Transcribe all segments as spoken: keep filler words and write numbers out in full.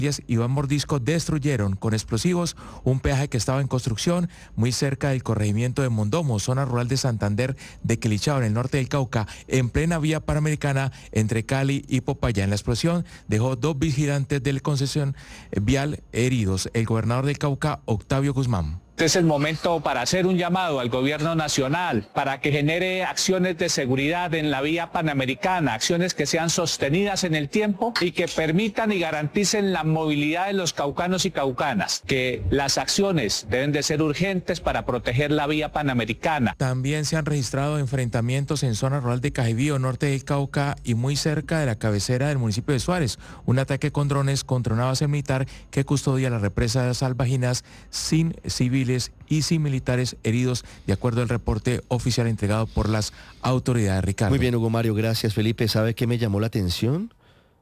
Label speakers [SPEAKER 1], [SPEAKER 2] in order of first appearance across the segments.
[SPEAKER 1] Iván Mordisco destruyeron con explosivos un peaje que estaba en construcción muy cerca del corregimiento de Mondomo, zona rural de Santander de Quilichao, en el norte del Cauca, en plena vía panamericana entre Cali y Popayán. La explosión dejó dos vigilantes de la concesión vial heridos. El gobernador del Cauca, Octavio Guzmán.
[SPEAKER 2] Este es el momento para hacer un llamado al gobierno nacional para que genere acciones de seguridad en la vía panamericana, acciones que sean sostenidas en el tiempo y que permitan y garanticen la movilidad de los caucanos y caucanas, que las acciones deben de ser urgentes para proteger la vía panamericana.
[SPEAKER 1] También se han registrado enfrentamientos en zona rural de Cajibío, norte del Cauca y muy cerca de la cabecera del municipio de Suárez. Un ataque con drones contra una base militar que custodia la represa de Salvajinas, sin civiles y sin militares heridos, de acuerdo al reporte oficial entregado por las autoridades. Ricardo.
[SPEAKER 3] Muy bien, Hugo Mario, gracias. Felipe, ¿sabe qué me llamó la atención?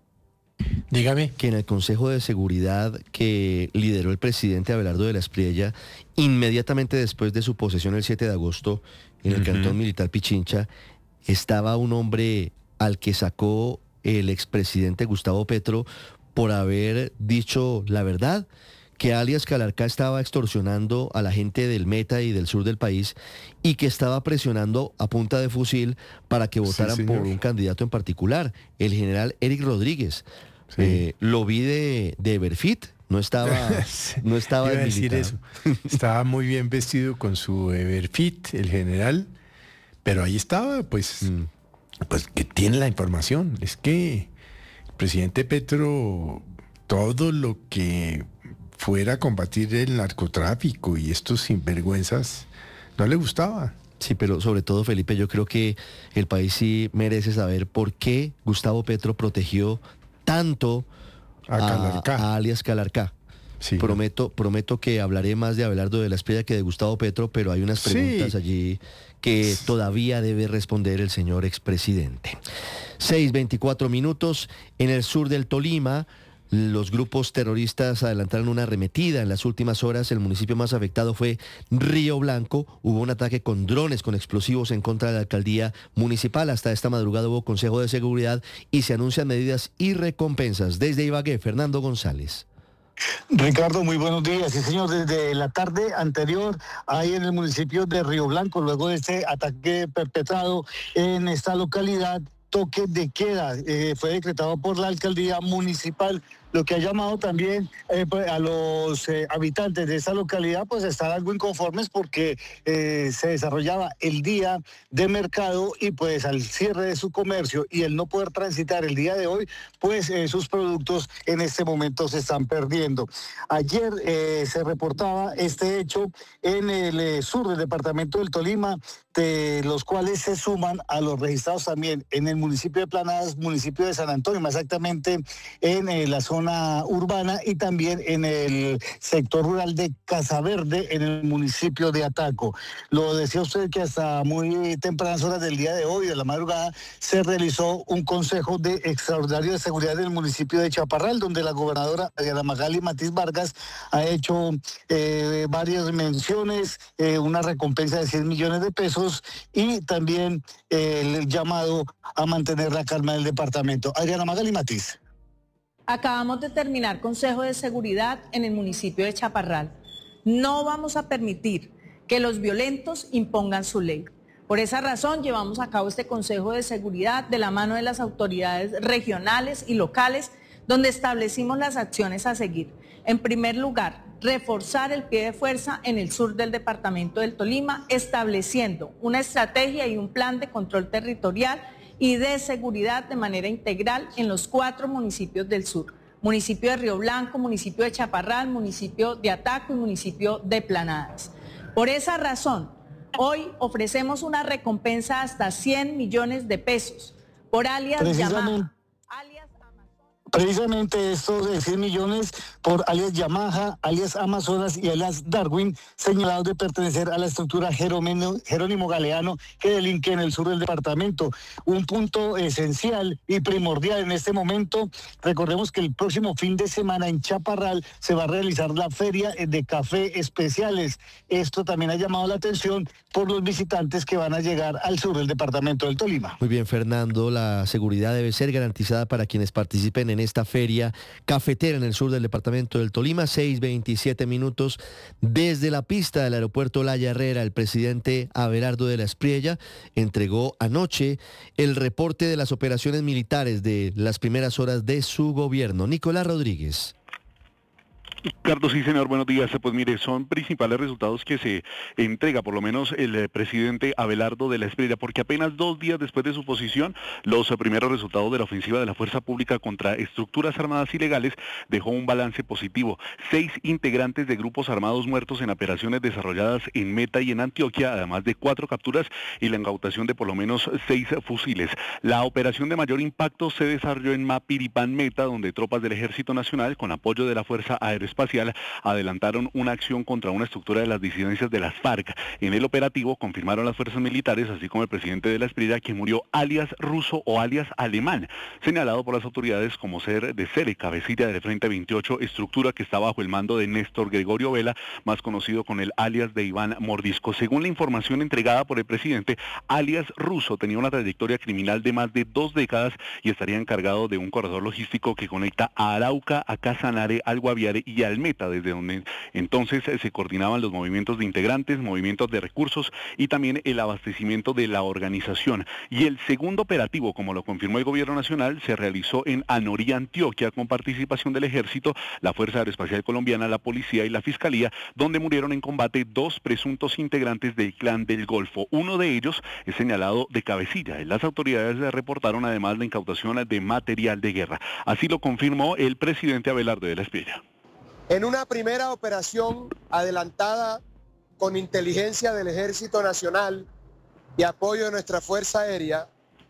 [SPEAKER 4] Dígame.
[SPEAKER 3] Que en el Consejo de Seguridad que lideró el presidente Abelardo de la Espriella, inmediatamente después de su posesión el siete de agosto en el uh-huh. Cantón Militar Pichincha, estaba un hombre al que sacó el expresidente Gustavo Petro por haber dicho la verdad, que alias Calarcá estaba extorsionando a la gente del Meta y del sur del país y que estaba presionando a punta de fusil para que votaran sí, por un candidato en particular, el general Eric Rodríguez. Sí. Eh, lo vi de, de Everfit, no estaba, no estaba
[SPEAKER 4] Iba a decir eso. Estaba muy bien vestido con su Everfit, el general, pero ahí estaba, pues, mm. pues que tiene la información. Es que el presidente Petro, todo lo que fuera a combatir el narcotráfico y estos sinvergüenzas, no le gustaba.
[SPEAKER 3] Sí, pero sobre todo, Felipe, yo creo que el país sí merece saber por qué Gustavo Petro protegió tanto a, Calarcá. a, a alias Calarcá. Sí. Prometo, prometo que hablaré más de Abelardo de la Espriella que de Gustavo Petro, pero hay unas preguntas sí. allí que todavía debe responder el señor expresidente. seis veinticuatro minutos, en el sur del Tolima, los grupos terroristas adelantaron una arremetida en las últimas horas. El municipio más afectado fue Río Blanco. Hubo un ataque con drones, con explosivos en contra de la alcaldía municipal. Hasta esta madrugada hubo consejo de seguridad y se anuncian medidas y recompensas. Desde Ibagué, Fernando González.
[SPEAKER 5] Ricardo, muy buenos días. Sí, señor, desde la tarde anterior, ahí en el municipio de Río Blanco, luego de este ataque perpetrado en esta localidad, toque de queda eh, fue decretado por la alcaldía municipal, lo que ha llamado también eh, a los eh, habitantes de esta localidad pues estar algo inconformes porque eh, se desarrollaba el día de mercado y pues al cierre de su comercio y el no poder transitar el día de hoy, pues eh, sus productos en este momento se están perdiendo. Ayer eh, se reportaba este hecho en el eh, sur del departamento del Tolima, de los cuales se suman a los registrados también en el municipio de Planadas, municipio de San Antonio, más exactamente en eh, la zona urbana y también en el sector rural de Casaverde, en el municipio de Ataco. Lo decía usted que hasta muy tempranas horas del día de hoy, de la madrugada, se realizó un consejo de extraordinario de seguridad del municipio de Chaparral, donde la gobernadora Adriana Magali Matiz Vargas ha hecho eh, varias menciones, eh, una recompensa de cien millones de pesos y también eh, el llamado a mantener la calma del departamento. Adriana Magali Matiz.
[SPEAKER 6] Acabamos de terminar Consejo de Seguridad en el municipio de Chaparral. No vamos a permitir que los violentos impongan su ley. Por esa razón llevamos a cabo este Consejo de Seguridad de la mano de las autoridades regionales y locales, donde establecimos las acciones a seguir. En primer lugar, reforzar el pie de fuerza en el sur del departamento del Tolima, estableciendo una estrategia y un plan de control territorial y de seguridad de manera integral en los cuatro municipios del sur, municipio de Río Blanco, municipio de Chaparral, municipio de Ataco y municipio de Planadas. Por esa razón, hoy ofrecemos una recompensa hasta cien millones de pesos por alias Yamaha.
[SPEAKER 5] Precisamente estos de cien millones por alias Yamaha, alias Amazonas y alias Darwin, señalados de pertenecer a la estructura Jerónimo, Jerónimo Galeano, que delinque en el sur del departamento. Un punto esencial y primordial en este momento. Recordemos que el próximo fin de semana en Chaparral se va a realizar la feria de café especiales. Esto también ha llamado la atención por los visitantes que van a llegar al sur del departamento del Tolima.
[SPEAKER 3] Muy bien, Fernando, la seguridad debe ser garantizada para quienes participen en en esta feria cafetera en el sur del departamento del Tolima. Seis veintisiete minutos desde la pista del aeropuerto Olaya Herrera. El presidente Abelardo de la Espriella entregó anoche el reporte de las operaciones militares de las primeras horas de su gobierno. Nicolás Rodríguez.
[SPEAKER 7] Ricardo, sí señor, buenos días. Pues mire, son principales resultados que se entrega por lo menos el eh, presidente Abelardo de la Espriella, porque apenas dos días después de su posición, los eh, primeros resultados de la ofensiva de la Fuerza Pública contra estructuras armadas ilegales dejó un balance positivo. Seis integrantes de grupos armados muertos en operaciones desarrolladas en Meta y en Antioquia, además de cuatro capturas y la incautación de por lo menos seis fusiles. La operación de mayor impacto se desarrolló en Mapiripán, Meta, donde tropas del Ejército Nacional, con apoyo de la Fuerza Aérea Espacial, adelantaron una acción contra una estructura de las disidencias de las FARC. En el operativo confirmaron las fuerzas militares, así como el presidente de la Espriella, que murió alias ruso o alias alemán, señalado por las autoridades como ser de Cele, cabecilla del Frente veintiocho, estructura que está bajo el mando de Néstor Gregorio Vela, más conocido con el alias de Iván Mordisco. Según la información entregada por el presidente, alias ruso tenía una trayectoria criminal de más de dos décadas y estaría encargado de un corredor logístico que conecta a Arauca, a Casanare, al Guaviare y al Meta, desde donde entonces se coordinaban los movimientos de integrantes, movimientos de recursos y también el abastecimiento de la organización. Y el segundo operativo, como lo confirmó el Gobierno Nacional, se realizó en Anorí, Antioquia, con participación del Ejército, la Fuerza Aeroespacial Colombiana, la Policía y la Fiscalía, donde murieron en combate dos presuntos integrantes del Clan del Golfo. Uno de ellos es señalado de cabecilla. Las autoridades reportaron además la incautación de material de guerra. Así lo confirmó el presidente Abelardo de la Espriella.
[SPEAKER 8] En una primera operación adelantada con inteligencia del Ejército Nacional y apoyo de nuestra Fuerza Aérea,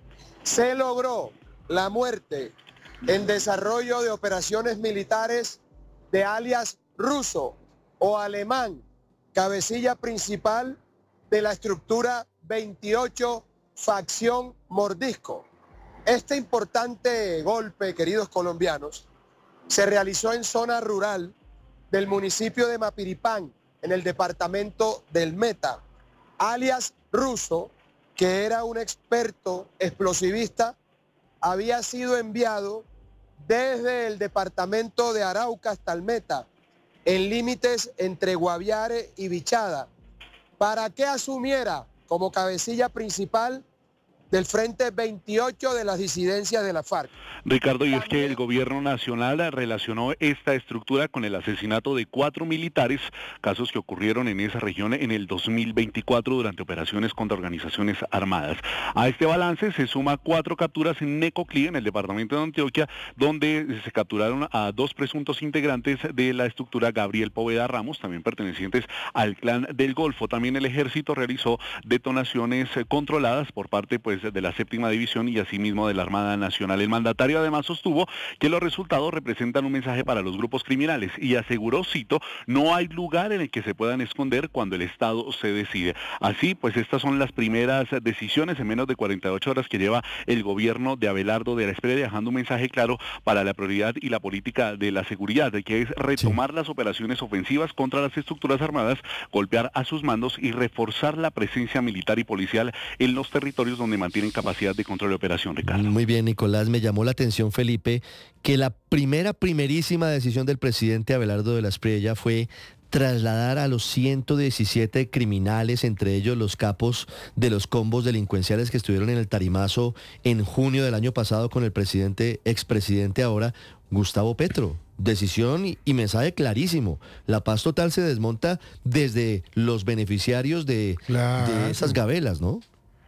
[SPEAKER 8] se logró la muerte en desarrollo de operaciones militares de alias ruso o alemán, cabecilla principal de la estructura veintiocho, facción Mordisco. Este importante golpe, queridos colombianos, se realizó en zona rural del municipio de Mapiripán, en el departamento del Meta. Alias ruso, que era un experto explosivista, había sido enviado desde el departamento de Arauca hasta el Meta, en límites entre Guaviare y Bichada, para que asumiera como cabecilla principal del Frente veintiocho de las disidencias de la FARC.
[SPEAKER 7] Ricardo, y es que el Gobierno Nacional relacionó esta estructura con el asesinato de cuatro militares, casos que ocurrieron en esa región en el dos mil veinticuatro durante operaciones contra organizaciones armadas. A este balance se suma cuatro capturas en Necoclí, en el departamento de Antioquia, donde se capturaron a dos presuntos integrantes de la estructura Gabriel Poveda Ramos, también pertenecientes al Clan del Golfo. También el Ejército realizó detonaciones controladas por parte, pues, de la séptima división y asimismo de la Armada Nacional. El mandatario además sostuvo que los resultados representan un mensaje para los grupos criminales y aseguró, cito, no hay lugar en el que se puedan esconder cuando el Estado se decide. Así, pues estas son las primeras decisiones en menos de cuarenta y ocho horas que lleva el gobierno de Abelardo de la Espriella, dejando un mensaje claro para la prioridad y la política de la seguridad, que es retomar sí. las operaciones ofensivas contra las estructuras armadas, golpear a sus mandos y reforzar la presencia militar y policial en los territorios donde mantienen capacidad de control de operación, Ricardo.
[SPEAKER 3] Muy bien, Nicolás. Me llamó la atención, Felipe, que la primera, primerísima decisión del presidente Abelardo de la Espriella fue trasladar a los ciento diecisiete criminales, entre ellos los capos de los combos delincuenciales que estuvieron en el Tarimazo en junio del año pasado con el presidente, expresidente ahora, Gustavo Petro. Decisión y, y mensaje clarísimo. La paz total se desmonta desde los beneficiarios de, claro. de esas gabelas, ¿no?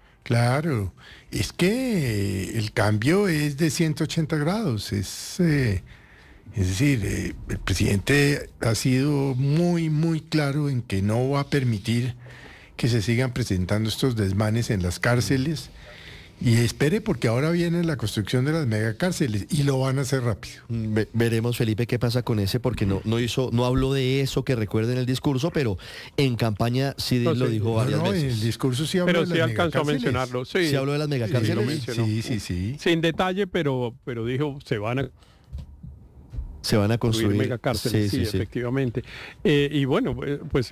[SPEAKER 4] Claro, es que el cambio es de ciento ochenta grados, es, eh, es decir, eh, el presidente ha sido muy, muy claro en que no va a permitir que se sigan presentando estos desmanes en las cárceles. Y espere, porque ahora viene la construcción de las megacárceles y lo van a hacer rápido.
[SPEAKER 3] Ve- veremos, Felipe, qué pasa con ese, porque no, no hizo, no habló de eso que recuerden el discurso, pero en campaña sí no, lo sí. dijo varias no, no, veces.
[SPEAKER 4] En el discurso sí habló
[SPEAKER 9] pero
[SPEAKER 4] de
[SPEAKER 9] sí
[SPEAKER 4] las
[SPEAKER 9] alcanzó a mencionarlo. Sí,
[SPEAKER 3] sí habló de las megacárceles.
[SPEAKER 9] Sí,
[SPEAKER 4] sí, sí, sí.
[SPEAKER 9] Sin detalle, pero, pero dijo se van a
[SPEAKER 3] se van a construir
[SPEAKER 9] megacárceles, sí,
[SPEAKER 3] sí,
[SPEAKER 9] sí,
[SPEAKER 3] sí,
[SPEAKER 9] efectivamente. Eh, y bueno, pues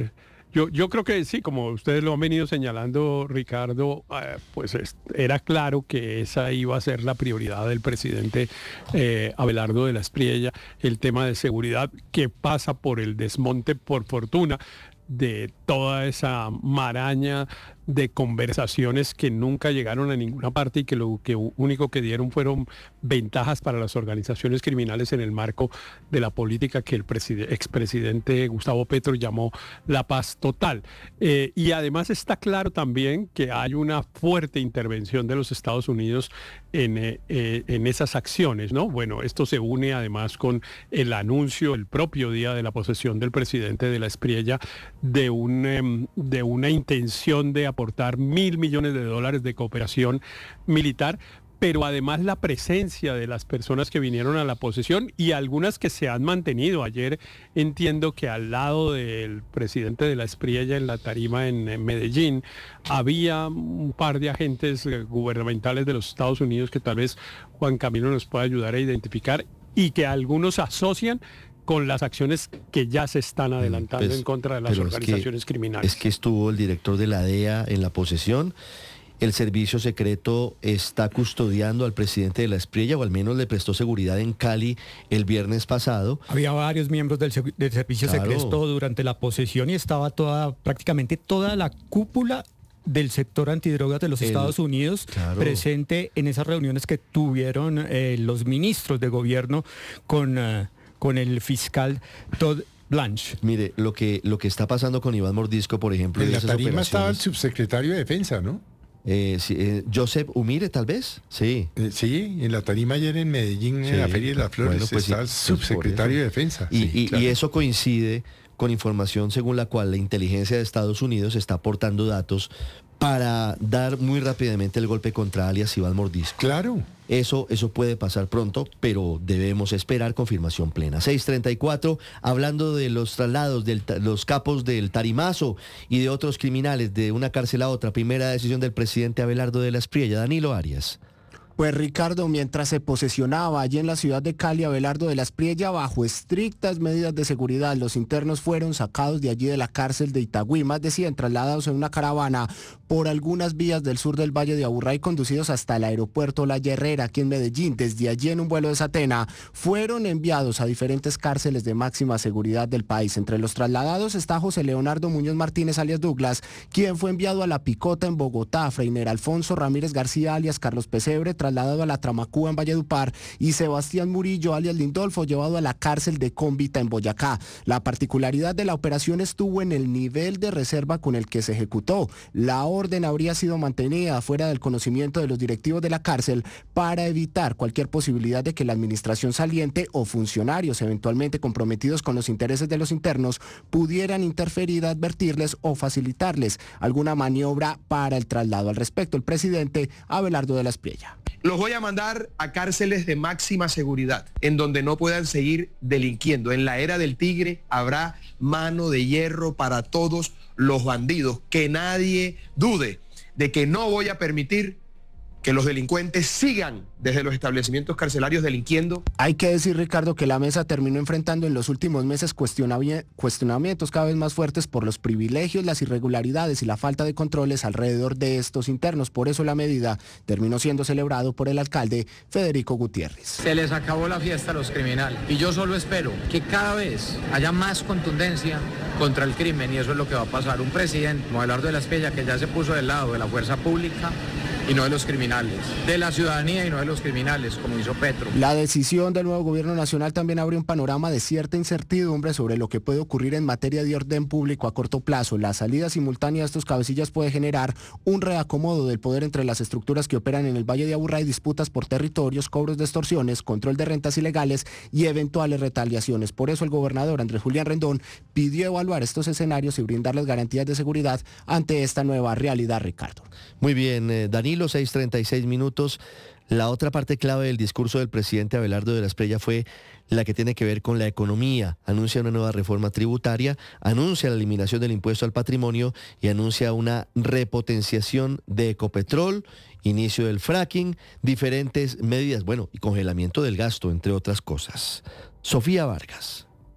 [SPEAKER 9] Yo, yo creo que sí, como ustedes lo han venido señalando, Ricardo, eh, pues es, era claro que esa iba a ser la prioridad del presidente eh, Abelardo de la Espriella, el tema de seguridad que pasa por el desmonte, por fortuna, de toda esa maraña de conversaciones que nunca llegaron a ninguna parte y que lo que único que dieron fueron ventajas para las organizaciones criminales en el marco de la política que el expresidente Gustavo Petro llamó la paz total. Eh, y además está claro también que hay una fuerte intervención de los Estados Unidos en, eh, en esas acciones, ¿no? Bueno, esto se une además con el anuncio el propio día de la posesión del presidente de la Espriella de, un, eh, de una intención de aportar mil millones de dólares de cooperación militar, pero además la presencia de las personas que vinieron a la posesión y algunas que se han mantenido. Ayer entiendo que al lado del presidente de la Espriella en la tarima en, en Medellín había un par de agentes gubernamentales de los Estados Unidos que tal vez Juan Camilo nos pueda ayudar a identificar y que algunos asocian con las acciones que ya se están adelantando pues, en contra de las organizaciones
[SPEAKER 3] es que,
[SPEAKER 9] criminales.
[SPEAKER 3] Es que estuvo el director de la D E A en la posesión. El servicio secreto está custodiando al presidente de la Espriella, o al menos le prestó seguridad en Cali el viernes pasado.
[SPEAKER 10] Había varios miembros del, del servicio claro. secreto durante la posesión y estaba toda, prácticamente toda la cúpula del sector antidrogas de los el, Estados Unidos claro. presente en esas reuniones que tuvieron eh, los ministros de gobierno con... Uh, con el fiscal Todd Blanche.
[SPEAKER 3] Mire, lo que, lo que está pasando con Iván Mordisco, por ejemplo...
[SPEAKER 4] En la tarima estaba el subsecretario de Defensa, ¿no?
[SPEAKER 3] Eh, sí, eh, Joseph Umire, tal vez, sí.
[SPEAKER 4] Eh, sí, en la tarima ayer en Medellín, sí, en la Feria de las Flores, bueno, pues está sí, el subsecretario de Defensa.
[SPEAKER 3] Y,
[SPEAKER 4] sí,
[SPEAKER 3] y,
[SPEAKER 4] claro.
[SPEAKER 3] y eso coincide con información según la cual la inteligencia de Estados Unidos está aportando datos para dar muy rápidamente el golpe contra alias Iván Mordisco.
[SPEAKER 4] Claro.
[SPEAKER 3] Eso, eso puede pasar pronto, pero debemos esperar confirmación plena. seis treinta y cuatro, hablando de los traslados de los capos del Tarimazo y de otros criminales de una cárcel a otra, primera decisión del presidente Abelardo de la Espriella. Danilo Arias.
[SPEAKER 11] Pues Ricardo, mientras se posesionaba allí en la ciudad de Cali, Abelardo de la Espriella, bajo estrictas medidas de seguridad, los internos fueron sacados de allí de la cárcel de Itagüí, más de cien trasladados en una caravana por algunas vías del sur del Valle de Aburrá y conducidos hasta el aeropuerto La Herrera, aquí en Medellín. Desde allí, en un vuelo de Satena, fueron enviados a diferentes cárceles de máxima seguridad del país. Entre los trasladados está José Leonardo Muñoz Martínez, alias Douglas, quien fue enviado a La Picota en Bogotá, Freiner Alfonso Ramírez García, alias Carlos Pesebre, trasladado a la Tramacúa en Valledupar, y Sebastián Murillo, alias Lindolfo, llevado a la cárcel de Cómbita en Boyacá. La particularidad de la operación estuvo en el nivel de reserva con el que se ejecutó. La orden habría sido mantenida fuera del conocimiento de los directivos de la cárcel para evitar cualquier posibilidad de que la administración saliente o funcionarios eventualmente comprometidos con los intereses de los internos pudieran interferir, advertirles o facilitarles alguna maniobra para el traslado. Al respecto, el presidente Abelardo de la Espriella.
[SPEAKER 12] Los voy a mandar a cárceles de máxima seguridad, en donde no puedan seguir delinquiendo. En la era del tigre habrá mano de hierro para todos los bandidos. Que nadie dude de que no voy a permitir que los delincuentes sigan desde los establecimientos carcelarios delinquiendo.
[SPEAKER 11] Hay que decir, Ricardo, que la mesa terminó enfrentando en los últimos meses cuestionamientos cada vez más fuertes por los privilegios, las irregularidades y la falta de controles alrededor de estos internos. Por eso la medida terminó siendo celebrado por el alcalde Federico Gutiérrez.
[SPEAKER 13] Se les acabó la fiesta a los criminales y yo solo espero que cada vez haya más contundencia contra el crimen, y eso es lo que va a pasar. Un presidente como Abelardo de la Espriella, que ya se puso del lado de la fuerza pública y no de los criminales, de la ciudadanía y no de los criminales, como hizo Petro.
[SPEAKER 11] La decisión del nuevo gobierno nacional también abre un panorama de cierta incertidumbre sobre lo que puede ocurrir en materia de orden público a corto plazo. La salida simultánea de estos cabecillas puede generar un reacomodo del poder entre las estructuras que operan en el Valle de Aburrá y disputas por territorios, cobros de extorsiones, control de rentas ilegales y eventuales retaliaciones. Por eso el gobernador Andrés Julián Rendón pidió evaluar estos escenarios y brindar las garantías de seguridad ante esta nueva realidad, Ricardo.
[SPEAKER 3] Muy bien, eh, Danilo, seis treinta y seis minutos. La otra parte clave del discurso del presidente Abelardo de la Espriella fue la que tiene que ver con la economía. Anuncia una nueva reforma tributaria, anuncia la eliminación del impuesto al patrimonio y anuncia una repotenciación de Ecopetrol, inicio del fracking, diferentes medidas, bueno, y congelamiento del gasto, entre otras cosas. Sofía Vargas.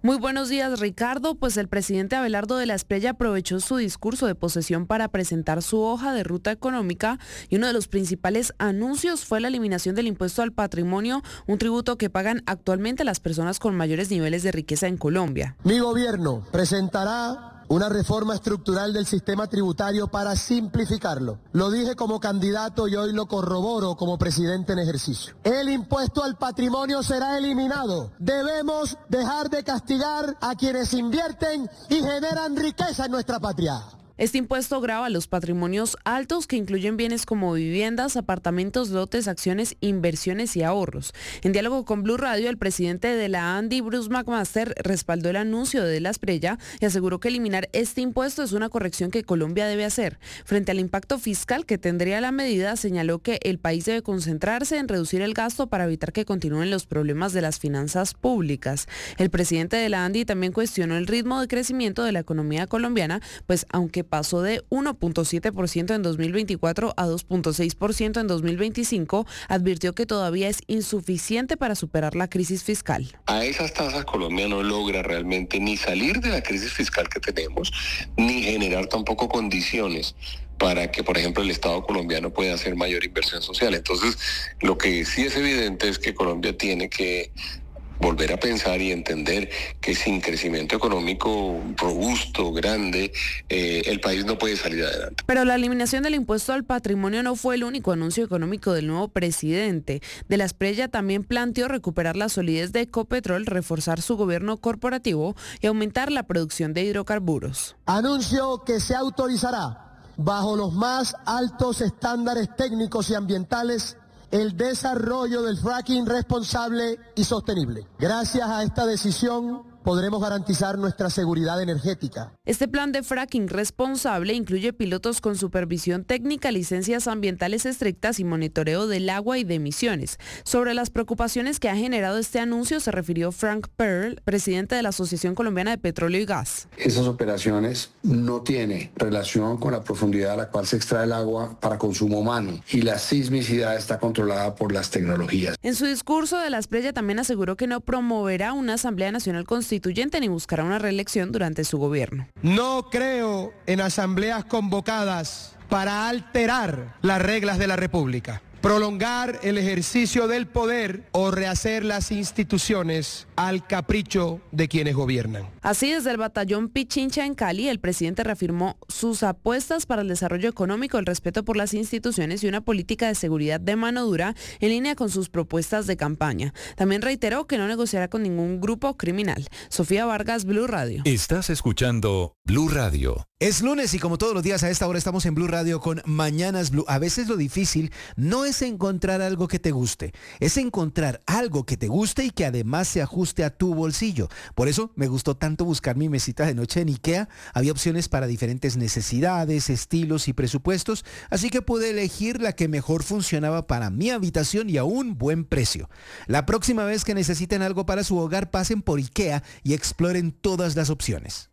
[SPEAKER 14] Muy buenos días, Ricardo. Pues el presidente Abelardo de la Espriella aprovechó su discurso de posesión para presentar su hoja de ruta económica y uno de los principales anuncios fue la eliminación del impuesto al patrimonio, un tributo que pagan actualmente las personas con mayores niveles de riqueza en Colombia.
[SPEAKER 8] Mi gobierno presentará una reforma estructural del sistema tributario para simplificarlo. Lo dije como candidato y hoy lo corroboro como presidente en ejercicio. El impuesto al patrimonio será eliminado. Debemos dejar de castigar a quienes invierten y generan riqueza en nuestra patria.
[SPEAKER 14] Este impuesto grava los patrimonios altos que incluyen bienes como viviendas, apartamentos, lotes, acciones, inversiones y ahorros. En diálogo con Blue Radio, el presidente de la ANDI, Bruce McMaster, respaldó el anuncio de la Espriella y aseguró que eliminar este impuesto es una corrección que Colombia debe hacer. Frente al impacto fiscal que tendría la medida, señaló que el país debe concentrarse en reducir el gasto para evitar que continúen los problemas de las finanzas públicas. El presidente de la ANDI también cuestionó el ritmo de crecimiento de la economía colombiana, pues aunque pasó de uno punto siete por ciento en dos mil veinticuatro a dos punto seis por ciento en dos mil veinticinco, advirtió que todavía es insuficiente para superar la crisis fiscal.
[SPEAKER 15] A esas tasas Colombia no logra realmente ni salir de la crisis fiscal que tenemos, ni generar tampoco condiciones para que, por ejemplo, el Estado colombiano pueda hacer mayor inversión social. Entonces, lo que sí es evidente es que Colombia tiene que volver a pensar y entender que sin crecimiento económico robusto, grande, eh, el país no puede salir adelante.
[SPEAKER 14] Pero la eliminación del impuesto al patrimonio no fue el único anuncio económico del nuevo presidente. De la Espriella también planteó recuperar la solidez de Ecopetrol, reforzar su gobierno corporativo y aumentar la producción de hidrocarburos.
[SPEAKER 8] Anuncio que se autorizará, bajo los más altos estándares técnicos y ambientales, el desarrollo del fracking responsable y sostenible. Gracias a esta decisión podremos garantizar nuestra seguridad energética.
[SPEAKER 14] Este plan de fracking responsable incluye pilotos con supervisión técnica, licencias ambientales estrictas y monitoreo del agua y de emisiones. Sobre las preocupaciones que ha generado este anuncio se refirió Frank Pearl, presidente de la Asociación Colombiana de Petróleo y Gas.
[SPEAKER 16] Esas operaciones no tienen relación con la profundidad a la cual se extrae el agua para consumo humano y la sismicidad está controlada por las tecnologías.
[SPEAKER 14] En su discurso, de la Espriella también aseguró que no promoverá una Asamblea Nacional Constitucional constituyente ni buscará una reelección durante su gobierno.
[SPEAKER 8] No creo en asambleas convocadas para alterar las reglas de la República, prolongar el ejercicio del poder o rehacer las instituciones al capricho de quienes gobiernan.
[SPEAKER 14] Así, desde el batallón Pichincha en Cali, el presidente reafirmó sus apuestas para el desarrollo económico, el respeto por las instituciones y una política de seguridad de mano dura en línea con sus propuestas de campaña. También reiteró que no negociará con ningún grupo criminal. Sofía Vargas, Blue Radio.
[SPEAKER 17] Estás escuchando Blue Radio.
[SPEAKER 18] Es lunes y como todos los días a esta hora estamos en Blue Radio con Mañanas Blue. A veces lo difícil no es encontrar algo que te guste, es encontrar algo que te guste y que además se ajuste a tu bolsillo. Por eso me gustó tanto buscar mi mesita de noche en IKEA. Había opciones para diferentes necesidades, estilos y presupuestos, así que pude elegir la que mejor funcionaba para mi habitación y a un buen precio. La próxima vez que necesiten algo para su hogar, pasen por IKEA y exploren todas las opciones.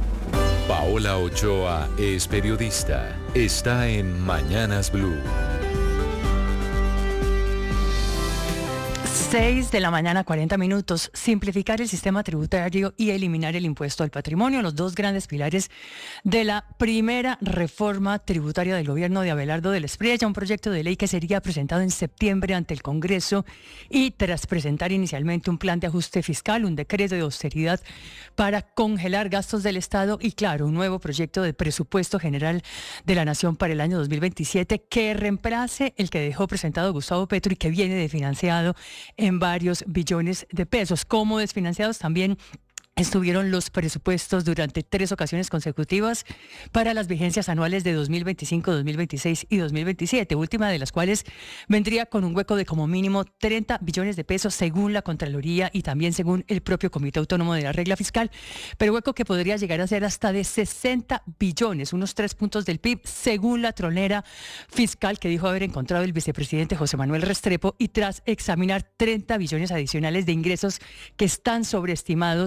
[SPEAKER 17] Paola Ochoa es periodista. Está en Mañanas Blue.
[SPEAKER 19] seis de la mañana, cuarenta minutos. Simplificar el sistema tributario y eliminar el impuesto al patrimonio, los dos grandes pilares de la primera reforma tributaria del gobierno de Abelardo de la Espriella, un proyecto de ley que sería presentado en septiembre ante el Congreso y tras presentar inicialmente un plan de ajuste fiscal, un decreto de austeridad para congelar gastos del Estado y, claro, un nuevo proyecto de presupuesto general de la Nación para el año dos mil veintisiete que reemplace el que dejó presentado Gustavo Petro y que viene desfinanciado en varios billones de pesos. Como desfinanciados también estuvieron los presupuestos durante tres ocasiones consecutivas para las vigencias anuales de dos mil veinticinco, dos mil veintiséis y dos mil veintisiete, última de las cuales vendría con un hueco de como mínimo treinta billones de pesos según la Contraloría y también según el propio Comité Autónomo de la Regla Fiscal, pero hueco que podría llegar a ser hasta de sesenta billones, unos tres puntos del P I B, según la tronera fiscal que dijo haber encontrado el vicepresidente José Manuel Restrepo y tras examinar treinta billones adicionales de ingresos que están sobreestimados vía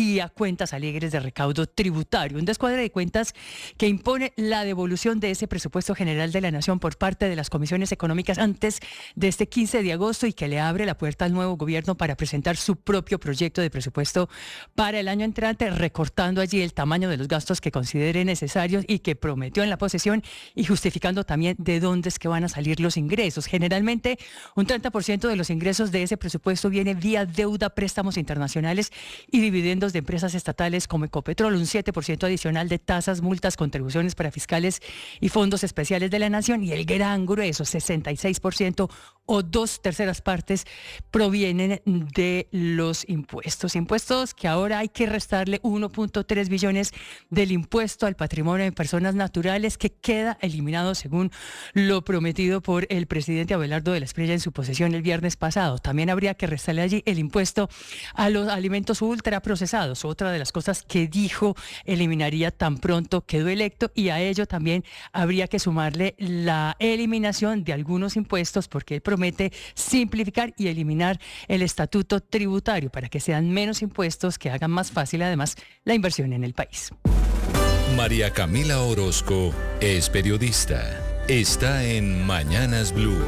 [SPEAKER 19] y a cuentas alegres de recaudo tributario. Un descuadre de cuentas que impone la devolución de ese presupuesto general de la Nación por parte de las comisiones económicas antes de este quince de agosto y que le abre la puerta al nuevo gobierno para presentar su propio proyecto de presupuesto para el año entrante, recortando allí el tamaño de los gastos que considere necesarios y que prometió en la posesión y justificando también de dónde es que van a salir los ingresos. Generalmente, un treinta por ciento de los ingresos de ese presupuesto viene vía deuda, préstamos internacionales y dividendos de empresas estatales como Ecopetrol, un siete por ciento adicional de tasas, multas, contribuciones para fiscales y fondos especiales de la Nación, y el gran grueso, sesenta y seis por ciento o dos terceras partes, provienen de los impuestos. Impuestos que ahora hay que restarle uno punto tres billones del impuesto al patrimonio de personas naturales, que queda eliminado según lo prometido por el presidente Abelardo de la Espriella en su posesión el viernes pasado. También habría que restarle allí el impuesto a los alimentos ultraprocesados, otra de las cosas que dijo eliminaría tan pronto quedó electo, y a ello también habría que sumarle la eliminación de algunos impuestos, porque él promete simplificar y eliminar el estatuto tributario para que sean menos impuestos, que hagan más fácil además la inversión en el país.
[SPEAKER 17] María Camila Orozco es periodista. Está en Mañanas Blue.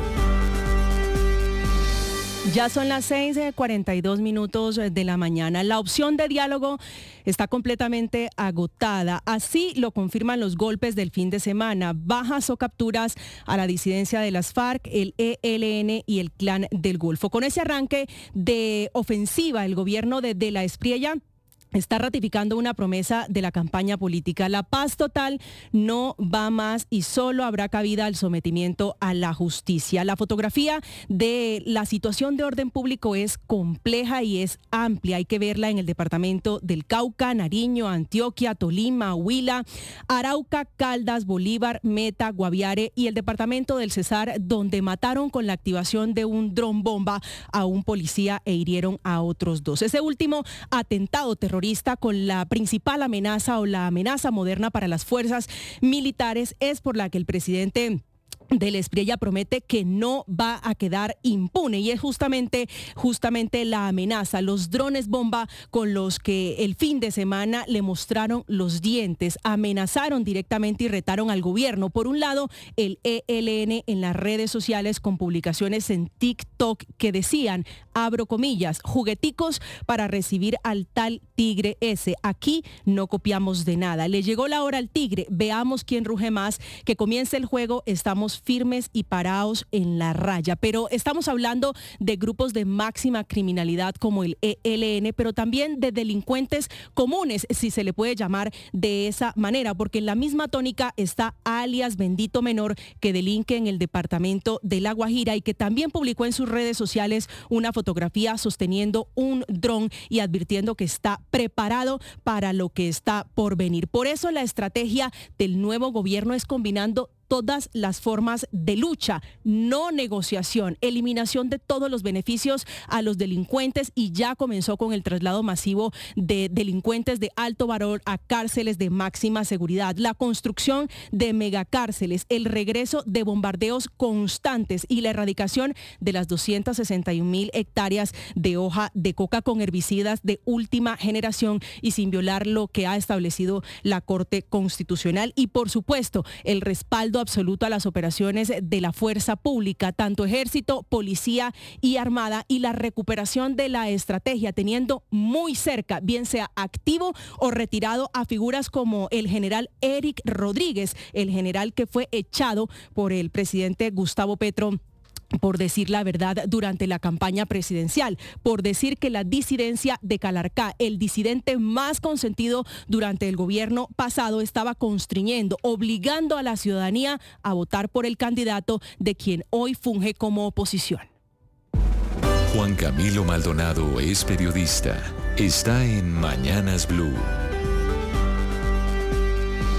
[SPEAKER 20] Ya son las seis cuarenta y dos minutos de la mañana. La opción de diálogo está completamente agotada. Así lo confirman los golpes del fin de semana. Bajas o capturas a la disidencia de las FARC, el E L N y el Clan del Golfo. Con ese arranque de ofensiva, el gobierno de De la Espriella está ratificando una promesa de la campaña política. La paz total no va más y solo habrá cabida al sometimiento a la justicia. La fotografía de la situación de orden público es compleja y es amplia. Hay que verla en el departamento del Cauca, Nariño, Antioquia, Tolima, Huila, Arauca, Caldas, Bolívar, Meta, Guaviare y el departamento del Cesar, donde mataron con la activación de un dron bomba a un policía e hirieron a otros dos. Ese último atentado terrorista con la principal amenaza o la amenaza moderna para las fuerzas militares es por la que el presidente De la Espriella promete que no va a quedar impune, y es justamente, justamente la amenaza, los drones bomba con los que el fin de semana le mostraron los dientes, amenazaron directamente y retaron al gobierno. Por un lado, el E L N en las redes sociales con publicaciones en TikTok que decían, abro comillas, jugueticos para recibir al tal tigre ese. Aquí no copiamos de nada. Le llegó la hora al tigre, veamos quién ruge más, que comience el juego, estamos firmes y parados en la raya. Pero estamos hablando de grupos de máxima criminalidad como el E L N, pero también de delincuentes comunes, si se le puede llamar de esa manera, porque en la misma tónica está alias Bendito Menor, que delinque en el departamento de La Guajira y que también publicó en sus redes sociales una fotografía sosteniendo un dron y advirtiendo que está preparado para lo que está por venir. Por eso la estrategia del nuevo gobierno es combinando todas las formas de lucha, no negociación, eliminación de todos los beneficios a los delincuentes, y ya comenzó con el traslado masivo de delincuentes de alto valor a cárceles de máxima seguridad, la construcción de megacárceles, el regreso de bombardeos constantes y la erradicación de las doscientas sesenta y un mil hectáreas de hoja de coca con herbicidas de última generación y sin violar lo que ha establecido la Corte Constitucional, y por supuesto el respaldo absoluto a las operaciones de la fuerza pública, tanto ejército, policía y armada, y la recuperación de la estrategia, teniendo muy cerca, bien sea activo o retirado, a figuras como el general Eric Rodríguez, el general que fue echado por el presidente Gustavo Petro por decir la verdad durante la campaña presidencial, por decir que la disidencia de Calarcá, el disidente más consentido durante el gobierno pasado, estaba constriñendo, obligando a la ciudadanía a votar por el candidato de quien hoy funge como oposición.
[SPEAKER 17] Juan Camilo Maldonado es periodista. Está en Mañanas Blue.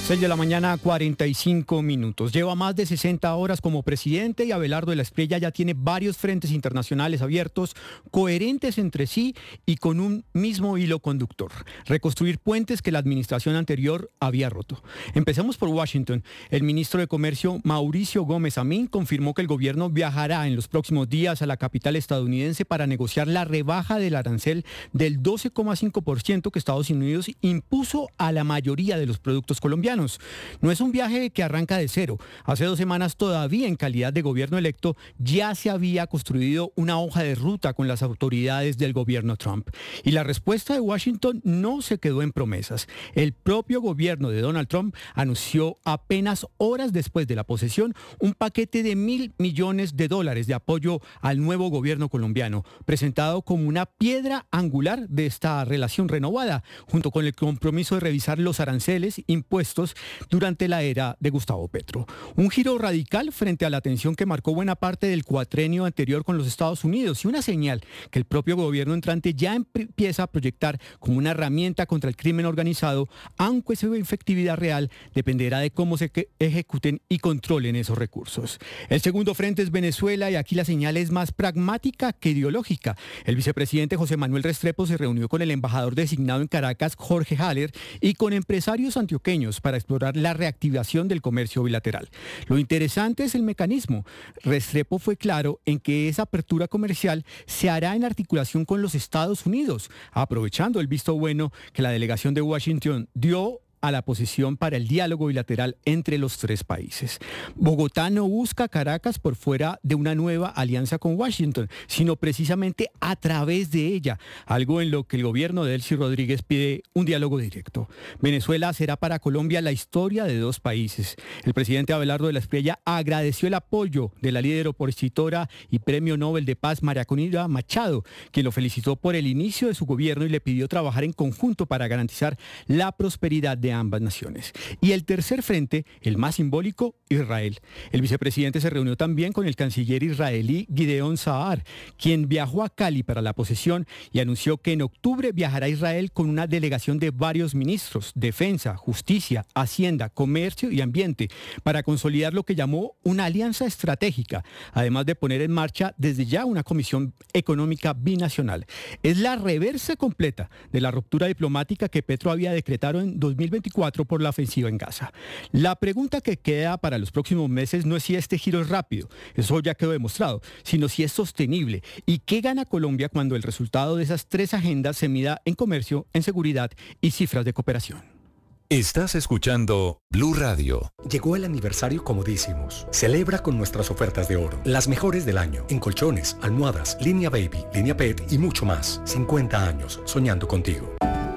[SPEAKER 10] seis de la mañana, cuarenta y cinco minutos. Lleva más de sesenta horas como presidente y Abelardo de la Espriella ya tiene varios frentes internacionales abiertos, coherentes entre sí y con un mismo hilo conductor: reconstruir puentes que la administración anterior había roto. Empecemos por Washington. El ministro de Comercio, Mauricio Gómez Amín, confirmó que el gobierno viajará en los próximos días a la capital estadounidense para negociar la rebaja del arancel del doce coma cinco por ciento que Estados Unidos impuso a la mayoría de los productos colombianos. No es un viaje que arranca de cero. Hace dos semanas, todavía en calidad de gobierno electo, ya se había construido una hoja de ruta con las autoridades del gobierno Trump. Y la respuesta de Washington no se quedó en promesas. El propio gobierno de Donald Trump anunció apenas horas después de la posesión un paquete de mil millones de dólares de apoyo al nuevo gobierno colombiano, presentado como una piedra angular de esta relación renovada, junto con el compromiso de revisar los aranceles impuestos durante la era de Gustavo Petro. Un giro radical frente a la tensión que marcó buena parte del cuatrenio anterior con los Estados Unidos y una señal que el propio gobierno entrante ya empieza a proyectar como una herramienta contra el crimen organizado, aunque su efectividad real dependerá de cómo se ejecuten y controlen esos recursos. El segundo frente es Venezuela y aquí la señal es más pragmática que ideológica. El vicepresidente José Manuel Restrepo se reunió con el embajador designado en Caracas, Jorge Haller, y con empresarios antioqueños para explorar la reactivación del comercio bilateral. Lo interesante es el mecanismo. Restrepo fue claro en que esa apertura comercial se hará en articulación con los Estados Unidos, aprovechando el visto bueno que la delegación de Washington dio a la posición para el diálogo bilateral entre los tres países. Bogotá no busca a Caracas por fuera de una nueva alianza con Washington, sino precisamente a través de ella, algo en lo que el gobierno de Delcy Rodríguez pide un diálogo directo. Venezuela será para Colombia la historia de dos países. El presidente Abelardo de la Espriella agradeció el apoyo de la líder opositora y Premio Nobel de Paz María Corina Machado, quien lo felicitó por el inicio de su gobierno y le pidió trabajar en conjunto para garantizar la prosperidad de ambas naciones. Y el tercer frente, el más simbólico, Israel. El vicepresidente se reunió también con el canciller israelí Gideon Saar, quien viajó a Cali para la posesión y anunció que en octubre viajará a Israel con una delegación de varios ministros: Defensa, Justicia, Hacienda, Comercio y Ambiente, para consolidar lo que llamó una alianza estratégica, además de poner en marcha desde ya una comisión económica binacional. Es la reversa completa de la ruptura diplomática que Petro había decretado en dos mil veinticuatro por la ofensiva en Gaza. La pregunta que queda para los próximos meses no es si este giro es rápido, eso ya quedó demostrado, sino si es sostenible y qué gana Colombia cuando el resultado de esas tres agendas se mida en comercio, en seguridad y cifras de cooperación.
[SPEAKER 17] Estás escuchando Blue Radio.
[SPEAKER 21] Llegó el aniversario Comodísimos. Celebra con nuestras ofertas de oro, las mejores del año, en colchones, almohadas, línea baby, línea pet y mucho más. cincuenta años soñando contigo.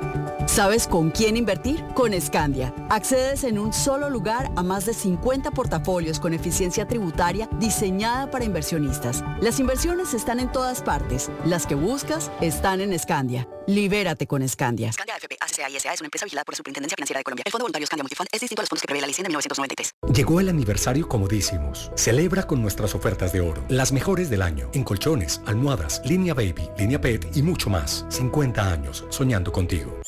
[SPEAKER 22] ¿Sabes con quién invertir? Con Scandia. Accedes en un solo lugar a más de cincuenta portafolios con eficiencia tributaria diseñada para inversionistas. Las inversiones están en todas partes. Las que buscas están en Scandia. Libérate con Scandia.
[SPEAKER 23] Scandia F P A C C A y S A es una empresa vigilada por la Superintendencia Financiera de Colombia. El Fondo Voluntario Scandia Multifund es distinto a los fondos que prevé la ley cien de mil novecientos noventa y tres.
[SPEAKER 21] Llegó el aniversario Comodísimos. Celebra con nuestras ofertas de oro, las mejores del año, en colchones, almohadas, línea baby, línea pet y mucho más. cincuenta años soñando contigo.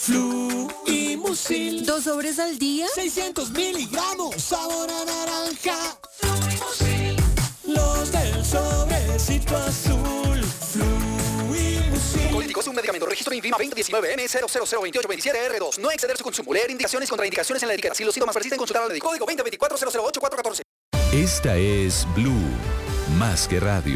[SPEAKER 24] Fluimusil.
[SPEAKER 22] ¿Dos sobres al día?
[SPEAKER 24] seiscientos miligramos, sabor a naranja. Fluimusil. Los del sobrecito azul. Fluimusil.
[SPEAKER 25] Colíticos, un medicamento. Registro INVIMA veinte diecinueve M cero cero cero veintiocho veintisiete R dos. No exceder su consumo. Leer indicaciones y contraindicaciones en la etiqueta. Si los síntomas persisten, consultar al médico. Código veinte veinticuatro cero cero ocho cuatro catorce.
[SPEAKER 17] Esta es Blue, más que radio.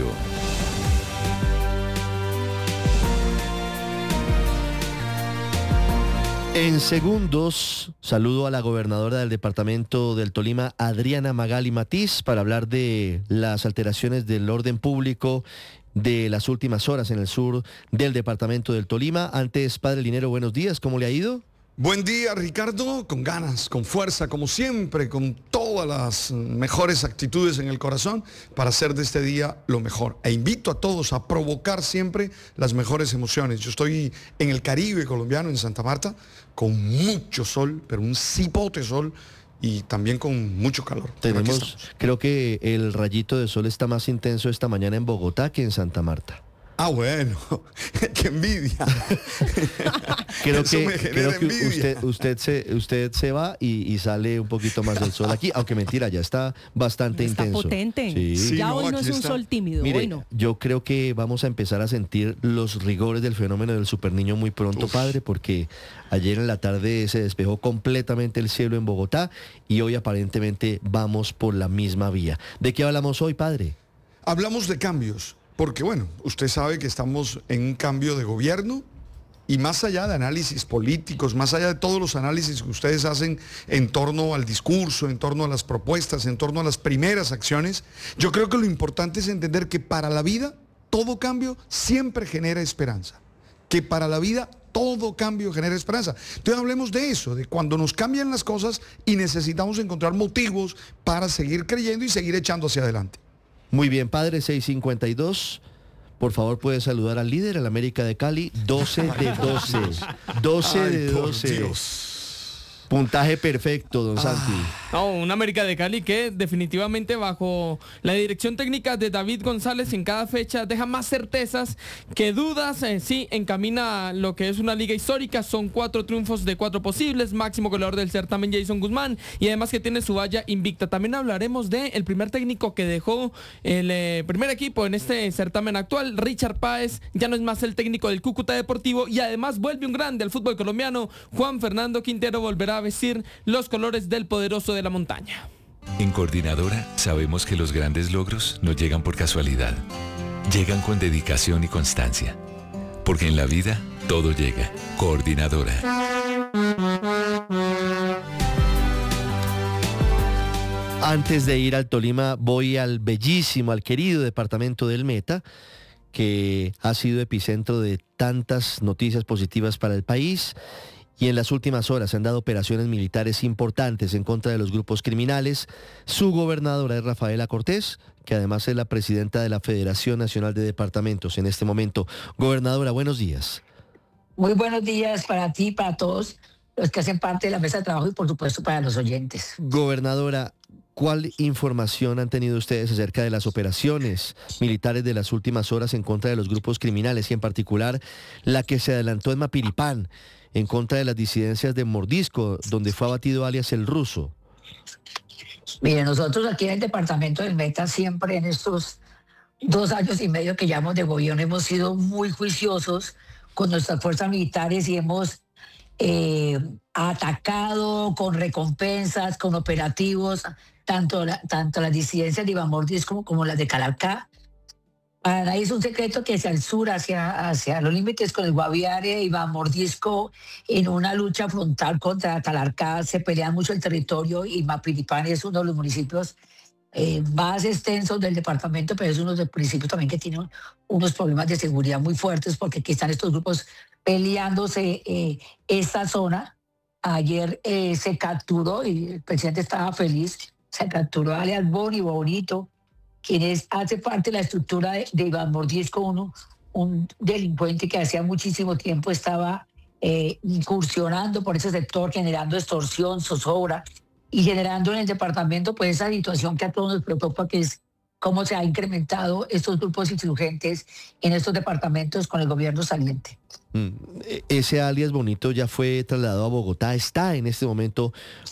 [SPEAKER 3] En segundos, saludo a la gobernadora del departamento del Tolima, Adriana Magali Matiz, para hablar de las alteraciones del orden público de las últimas horas en el sur del departamento del Tolima. Antes, Padre Linero, buenos días, ¿cómo le ha ido?
[SPEAKER 26] Buen día, Ricardo, con ganas, con fuerza, como siempre, con todas las mejores actitudes en el corazón para hacer de este día lo mejor. E invito a todos a provocar siempre las mejores emociones. Yo estoy en el Caribe colombiano, en Santa Marta, con mucho sol, pero un cipote sol, y también con mucho calor.
[SPEAKER 3] Tenemos, creo que el rayito de sol está más intenso esta mañana en Bogotá que en Santa Marta.
[SPEAKER 26] Ah, bueno, qué envidia.
[SPEAKER 3] creo que, creo que usted, usted, se, usted se va y, y sale un poquito más del sol aquí, aunque mentira, ya está bastante
[SPEAKER 20] está
[SPEAKER 3] intenso.
[SPEAKER 20] Está potente.
[SPEAKER 3] Sí.
[SPEAKER 20] Sí, ya
[SPEAKER 3] no,
[SPEAKER 20] hoy no es un
[SPEAKER 3] está.
[SPEAKER 20] sol tímido.
[SPEAKER 3] Mire,
[SPEAKER 20] hoy no.
[SPEAKER 3] Yo creo que vamos a empezar a sentir los rigores del fenómeno del superniño muy pronto, Uf. padre, porque ayer en la tarde se despejó completamente el cielo en Bogotá y hoy aparentemente vamos por la misma vía. ¿De qué hablamos hoy, padre?
[SPEAKER 26] Hablamos de cambios. Porque bueno, usted sabe que estamos en un cambio de gobierno y más allá de análisis políticos, más allá de todos los análisis que ustedes hacen en torno al discurso, en torno a las propuestas, en torno a las primeras acciones, yo creo que lo importante es entender que para la vida todo cambio siempre genera esperanza. Que para la vida todo cambio genera esperanza. Entonces hablemos de eso, de cuando nos cambian las cosas y necesitamos encontrar motivos para seguir creyendo y seguir echando hacia adelante.
[SPEAKER 3] Muy bien, padre, seis cincuenta y dos. Por favor, puede saludar al líder, el América de Cali, doce de doce. doce Ay, de doce. Dios. Puntaje perfecto, don ah. Santi.
[SPEAKER 1] No, un América de Cali que definitivamente bajo la dirección técnica de David González en cada fecha deja más certezas que dudas. Eh, sí, encamina lo que es una liga histórica. Son cuatro triunfos de cuatro posibles. Máximo goleador del certamen Jason Guzmán. Y además que tiene su valla invicta. También hablaremos de el primer técnico que dejó el eh, primer equipo en este certamen actual. Richard Páez ya no es más el técnico del Cúcuta Deportivo. Y además vuelve un grande al fútbol colombiano. Juan Fernando Quintero volverá a vestir los colores del poderoso de la montaña.
[SPEAKER 17] En Coordinadora sabemos que los grandes logros no llegan por casualidad. Llegan con dedicación y constancia. Porque en la vida todo llega. Coordinadora.
[SPEAKER 3] Antes de ir al Tolima, voy al bellísimo, al querido departamento del Meta, que ha sido epicentro de tantas noticias positivas para el país. Y en las últimas horas se han dado operaciones militares importantes en contra de los grupos criminales. Su gobernadora es Rafaela Cortés, que además es la presidenta de la Federación Nacional de Departamentos en este momento. Gobernadora, buenos días.
[SPEAKER 2] Muy buenos días para ti, para todos los que hacen parte de la mesa de trabajo y por supuesto para los oyentes.
[SPEAKER 3] Gobernadora, ¿cuál información han tenido ustedes acerca de las operaciones militares de las últimas horas en contra de los grupos criminales y en particular la que se adelantó en Mapiripán, en contra de las disidencias de Mordisco, donde fue abatido alias El Ruso?
[SPEAKER 2] Mire, nosotros aquí en el departamento del Meta siempre en estos dos años y medio que llevamos de gobierno hemos sido muy juiciosos con nuestras fuerzas militares y hemos eh, atacado con recompensas, con operativos, tanto, la, tanto las disidencias de Iván Mordisco como, como las de Calarcá. Para nadie es un secreto que hacia el sur, hacia, hacia los límites con el Guaviare, Iván Mordisco, en una lucha frontal contra Calarcá, se pelean mucho el territorio y Mapiripán es uno de los municipios eh, más extensos del departamento, pero es uno de los municipios también que tiene unos problemas de seguridad muy fuertes porque aquí están estos grupos peleándose eh, esta zona. Ayer eh, se capturó, y el presidente estaba feliz, se capturó a alias Boni Bonito, quien es, hace parte de la estructura de, de Iván Mordisco, uno, un delincuente que hacía muchísimo tiempo estaba eh, incursionando por ese sector, generando extorsión, zozobra y generando en el departamento pues esa situación que a todos nos preocupa, que es cómo se ha incrementado estos grupos insurgentes en estos departamentos con el gobierno saliente.
[SPEAKER 3] Mm. Ese alias Bonito ya fue trasladado a Bogotá, está en este momento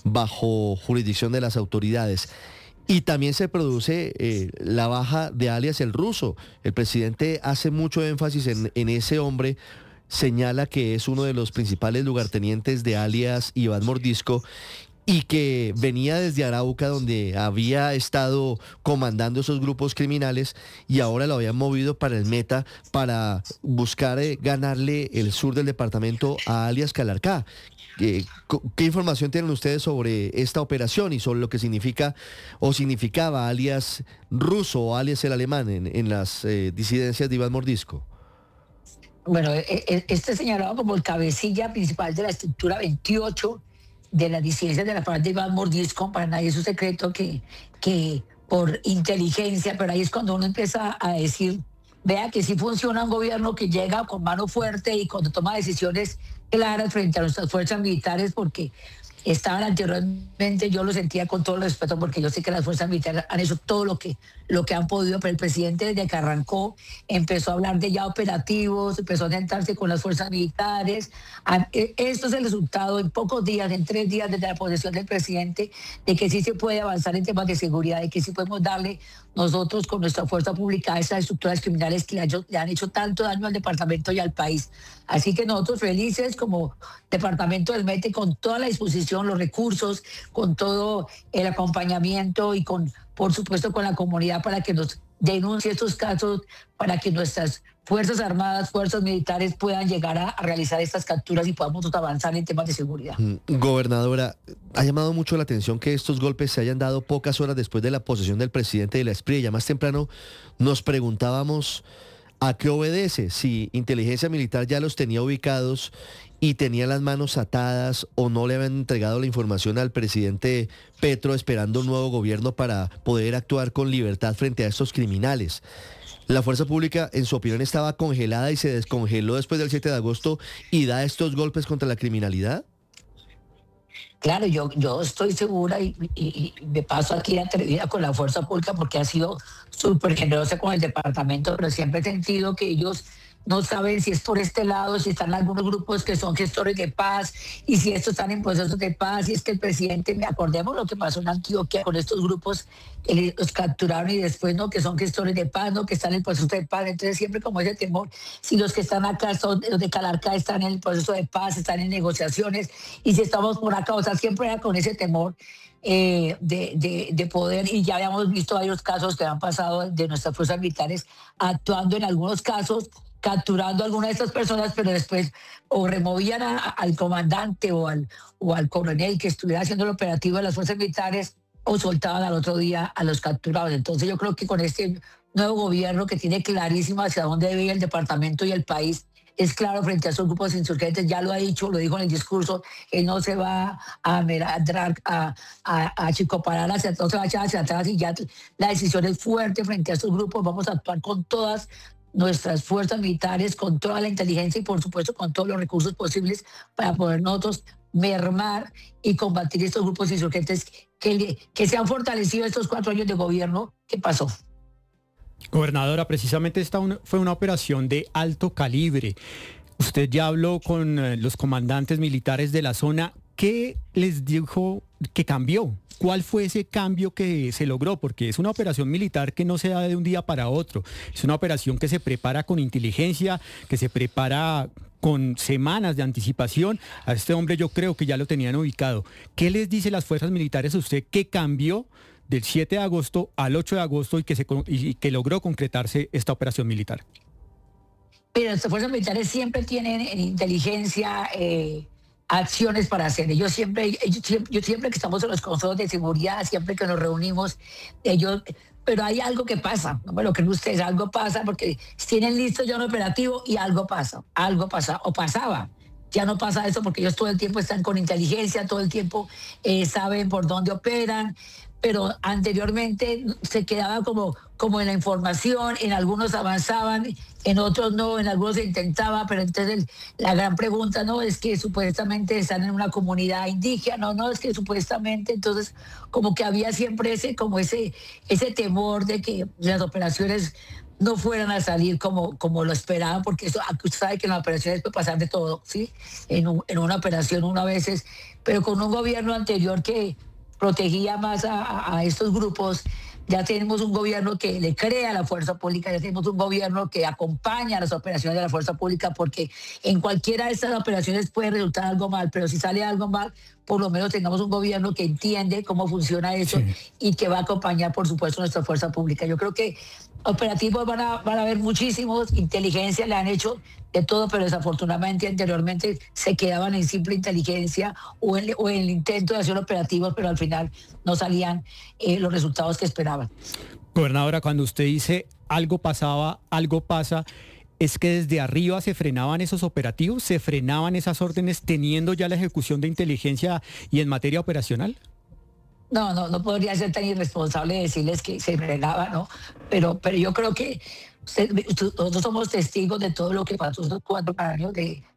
[SPEAKER 3] bajo jurisdicción de las autoridades. Y también se produce eh, la baja de alias El Ruso. El presidente hace mucho énfasis en, en ese hombre, señala que es uno de los principales lugartenientes de alias Iván Mordisco y que venía desde Arauca, donde había estado comandando esos grupos criminales y ahora lo habían movido para el Meta para buscar eh, ganarle el sur del departamento a alias Calarcá. Eh, ¿Qué información tienen ustedes sobre esta operación y sobre lo que significa o significaba alias Ruso o alias el alemán en, en las eh, disidencias de Iván Mordisco?
[SPEAKER 2] Bueno, este señalado como el cabecilla principal de la estructura veintiocho de las disidencias de la FARC de Iván Mordisco, para nadie es un secreto que, que por inteligencia, pero ahí es cuando uno empieza a decir, vea que sí funciona un gobierno que llega con mano fuerte y cuando toma decisiones claras frente a nuestras fuerzas militares, porque estaban anteriormente, yo lo sentía con todo el respeto, porque yo sé que las fuerzas militares han hecho todo lo que, lo que han podido, pero el presidente desde que arrancó empezó a hablar de ya operativos, empezó a sentarse con las fuerzas militares. Esto es el resultado en pocos días, en tres días desde la posesión del presidente, de que sí se puede avanzar en temas de seguridad, de que sí podemos darle nosotros con nuestra fuerza pública a esas estructuras criminales que le han, hecho, le han hecho tanto daño al departamento y al país. Así que nosotros felices como departamento del Meta, con toda la disposición, los recursos, con todo el acompañamiento y con, por supuesto, con la comunidad para que nos denuncie estos casos, para que nuestras Fuerzas Armadas, Fuerzas Militares puedan llegar a, a realizar estas capturas y podamos avanzar en temas de seguridad.
[SPEAKER 3] Mm, gobernadora, ha llamado mucho la atención que estos golpes se hayan dado pocas horas después de la posesión del presidente de la Espriella. Ya más temprano nos preguntábamos a qué obedece, si inteligencia militar ya los tenía ubicados y tenía las manos atadas, o no le habían entregado la información al presidente Petro esperando un nuevo gobierno para poder actuar con libertad frente a estos criminales. La fuerza pública, en su opinión, estaba congelada y se descongeló después del siete de agosto y da estos golpes contra la criminalidad.
[SPEAKER 2] Claro, yo, yo estoy segura y, y, y me paso aquí atrevida con la fuerza pública porque ha sido súper generosa con el departamento, pero siempre he sentido que ellos no saben si es por este lado, si están algunos grupos que son gestores de paz y si estos están en procesos de paz. Y es que el presidente, me acordemos lo que pasó en Antioquia con estos grupos que los capturaron y después no, que son gestores de paz, no, que están en el proceso de paz. Entonces siempre como ese temor, si los que están acá son los de Calarcá, están en el proceso de paz, están en negociaciones, y si estamos por acá, o sea, siempre era con ese temor Eh, de, de, de poder. Y ya habíamos visto varios casos que han pasado de nuestras fuerzas militares actuando en algunos casos, capturando a algunas de estas personas, pero después o removían a, a, al comandante o al, o al coronel que estuviera haciendo el operativo de las fuerzas militares, o soltaban al otro día a los capturados. Entonces yo creo que con este nuevo gobierno, que tiene clarísimo hacia dónde debe ir el departamento y el país, es claro frente a esos grupos insurgentes, ya lo ha dicho, lo dijo en el discurso, él no se va a meradrar, a, a, a chicoparar hacia atrás, no se va a echar hacia atrás, y ya la decisión es fuerte frente a estos grupos. Vamos a actuar con todas nuestras fuerzas militares, con toda la inteligencia y por supuesto con todos los recursos posibles para poder nosotros mermar y combatir estos grupos insurgentes que, que se han fortalecido estos cuatro años de gobierno. ¿Qué pasó?
[SPEAKER 10] Gobernadora, precisamente esta una, fue una operación de alto calibre. Usted ya habló con eh, los comandantes militares de la zona. ¿Qué les dijo que cambió? ¿Cuál fue ese cambio que se logró? Porque es una operación militar que no se da de un día para otro. Es una operación que se prepara con inteligencia, que se prepara con semanas de anticipación. A este hombre yo creo que ya lo tenían ubicado. ¿Qué les dice las fuerzas militares a usted que cambió del siete de agosto al ocho de agosto y que, se, y que logró concretarse esta operación militar?
[SPEAKER 2] Mira, nuestras fuerzas militares siempre tienen en inteligencia eh, acciones para hacer. Ellos siempre, ellos siempre, yo siempre que estamos en los consejos de seguridad, siempre que nos reunimos, ellos, pero hay algo que pasa, no me lo creen ustedes, algo pasa porque tienen listo ya un operativo y algo pasa, algo pasa, o pasaba. Ya no pasa eso porque ellos todo el tiempo están con inteligencia, todo el tiempo eh, saben por dónde operan, pero anteriormente se quedaba como, como en la información, en algunos avanzaban, en otros no, en algunos se intentaba, pero entonces la gran pregunta no es que supuestamente están en una comunidad indígena, no, no, es que supuestamente, entonces como que había siempre ese, como ese, ese temor de que las operaciones no fueran a salir como, como lo esperaban, porque eso, usted sabe que en las operaciones puede pasar de todo, ¿sí? En, un, en una operación una veces, pero con un gobierno anterior que protegía más a, a estos grupos, ya tenemos un gobierno que le crea a la fuerza pública, ya tenemos un gobierno que acompaña las operaciones de la fuerza pública, porque en cualquiera de estas operaciones puede resultar algo mal, pero si sale algo mal, por lo menos tengamos un gobierno que entiende cómo funciona eso, sí, y que va a acompañar, por supuesto, nuestra fuerza pública. Yo creo que operativos van a, van a haber muchísimos, inteligencia le han hecho de todo, pero desafortunadamente anteriormente se quedaban en simple inteligencia o en, o en el intento de hacer operativos, pero al final no salían eh, los resultados que esperaban.
[SPEAKER 10] Gobernadora, cuando usted dice algo pasaba, algo pasa, ¿es que desde arriba se frenaban esos operativos, se frenaban esas órdenes teniendo ya la ejecución de inteligencia y en materia operacional?
[SPEAKER 2] No, no, no podría ser tan irresponsable decirles que se frenaba, ¿no? Pero, pero yo creo que usted, nosotros somos testigos de todo lo que pasó estos cuatro años de,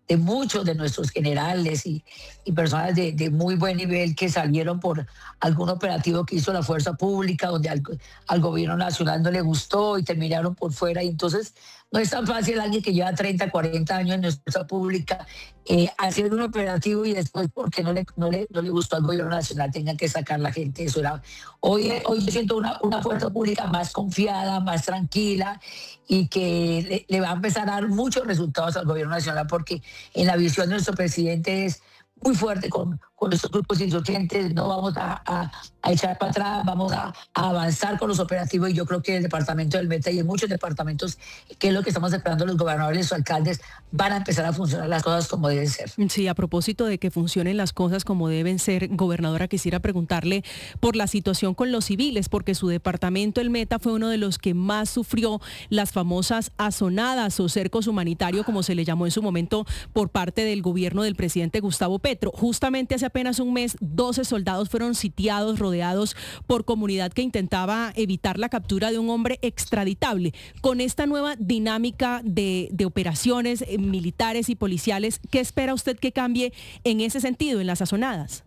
[SPEAKER 2] de muchos de nuestros generales y, y personas de, de muy buen nivel que salieron por algún operativo que hizo la fuerza pública, donde al, al gobierno nacional no le gustó y terminaron por fuera. Y entonces no es tan fácil alguien que lleva treinta, cuarenta años en nuestra fuerza pública eh, haciendo un operativo y después porque no le, no, le, no le gustó al gobierno nacional tenga que sacar la gente. Eso era, hoy, hoy yo siento una, una fuerza pública más confiada, más tranquila y que le, le va a empezar a dar muchos resultados al gobierno nacional, porque en la visión de nuestro presidente es muy fuerte con, con estos grupos insurgentes. No vamos a, a, a echar para atrás, vamos a, a avanzar con los operativos, y yo creo que el departamento del Meta y en muchos departamentos, que es lo que estamos esperando los gobernadores o alcaldes, van a empezar a funcionar las cosas como deben ser.
[SPEAKER 20] Sí, a propósito de que funcionen las cosas como deben ser, gobernadora, quisiera preguntarle por la situación con los civiles, porque su departamento, el Meta, fue uno de los que más sufrió las famosas azonadas o cercos humanitarios, como se le llamó en su momento, por parte del gobierno del presidente Gustavo Petro. Justamente hace apenas un mes, doce soldados fueron sitiados, rodeados por comunidad que intentaba evitar la captura de un hombre extraditable. Con esta nueva dinámica de, de operaciones eh, militares y policiales, ¿qué espera usted que cambie en ese sentido, en las azonadas?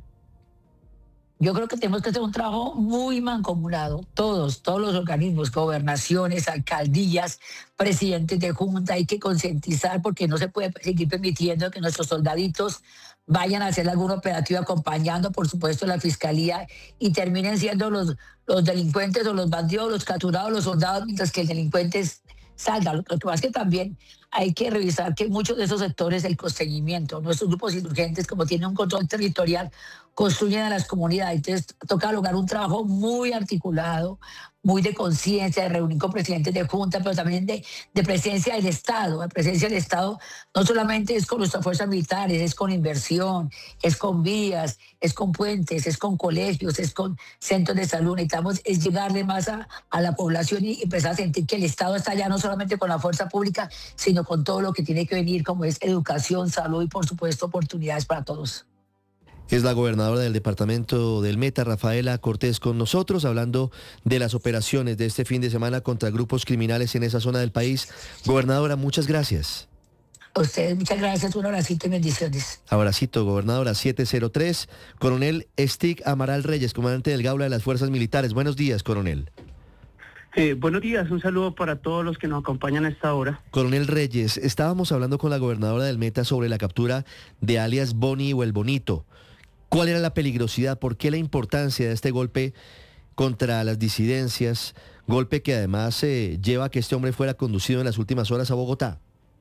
[SPEAKER 2] Yo creo que tenemos que hacer un trabajo muy mancomunado, todos, todos los organismos, gobernaciones, alcaldías, presidentes de junta. Hay que concientizar, porque no se puede seguir permitiendo que nuestros soldaditos vayan a hacer algún operativo acompañando, por supuesto, la fiscalía, y terminen siendo los, los delincuentes o los bandidos, los capturados, los soldados, mientras que el delincuente salga. Lo que pasa es que también hay que revisar que muchos de esos sectores, el constreñimiento, nuestros grupos insurgentes, como tienen un control territorial, construyen a las comunidades. Entonces toca lograr un trabajo muy articulado, muy de conciencia, de reunir con presidentes de junta, pero también de, de presencia del Estado. La presencia del Estado no solamente es con nuestras fuerzas militares, es con inversión, es con vías, es con puentes, es con colegios, es con centros de salud. Necesitamos es llegarle más a, a la población y empezar a sentir que el Estado está allá no solamente con la fuerza pública, sino con todo lo que tiene que venir, como es educación, salud y, por supuesto, oportunidades para todos.
[SPEAKER 3] Es la gobernadora del departamento del Meta, Rafaela Cortés, con nosotros, hablando de las operaciones de este fin de semana contra grupos criminales en esa zona del país. Gobernadora, muchas gracias.
[SPEAKER 2] A ustedes, muchas gracias. Un abracito y bendiciones.
[SPEAKER 3] Abracito, gobernadora. Siete cero tres, coronel Stig Amaral Reyes, comandante del Gaula de las Fuerzas Militares. Buenos días, coronel.
[SPEAKER 4] Eh, buenos días, un saludo para todos los que nos acompañan a esta hora.
[SPEAKER 3] Coronel Reyes, estábamos hablando con la gobernadora del Meta sobre la captura de alias Boni o el Bonito. ¿Cuál era la peligrosidad? ¿Por qué la importancia de este golpe contra las disidencias? Golpe que además eh, lleva a que este hombre fuera conducido en las últimas horas a Bogotá.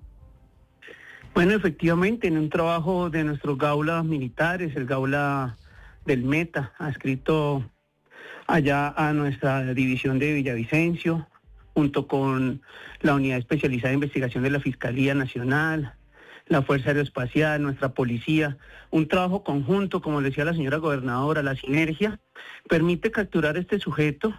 [SPEAKER 4] Bueno, efectivamente, en un trabajo de nuestros gaulas militares, el Gaula del Meta, adscrito allá a nuestra división de Villavicencio, junto con la Unidad Especializada de Investigación de la Fiscalía Nacional, la Fuerza Aeroespacial, nuestra policía, un trabajo conjunto, como decía la señora gobernadora, la sinergia, permite capturar a este sujeto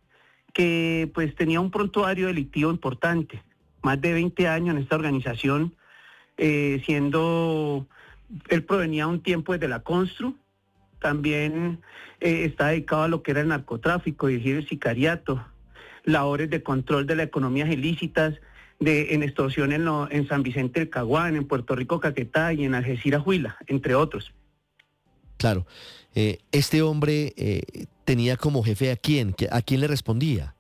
[SPEAKER 4] que pues tenía un prontuario delictivo importante, más de veinte años en esta organización, eh, siendo, él provenía un tiempo desde la Constru, también eh, está dedicado a lo que era el narcotráfico, dirigir el sicariato, labores de control de las economías ilícitas, de en extorsión en, lo, en San Vicente del Caguán, en Puerto Rico, Caquetá y en Algeciras, Huila, entre otros.
[SPEAKER 3] Claro. Eh, este hombre eh, tenía como jefe a quién, a quién le respondía.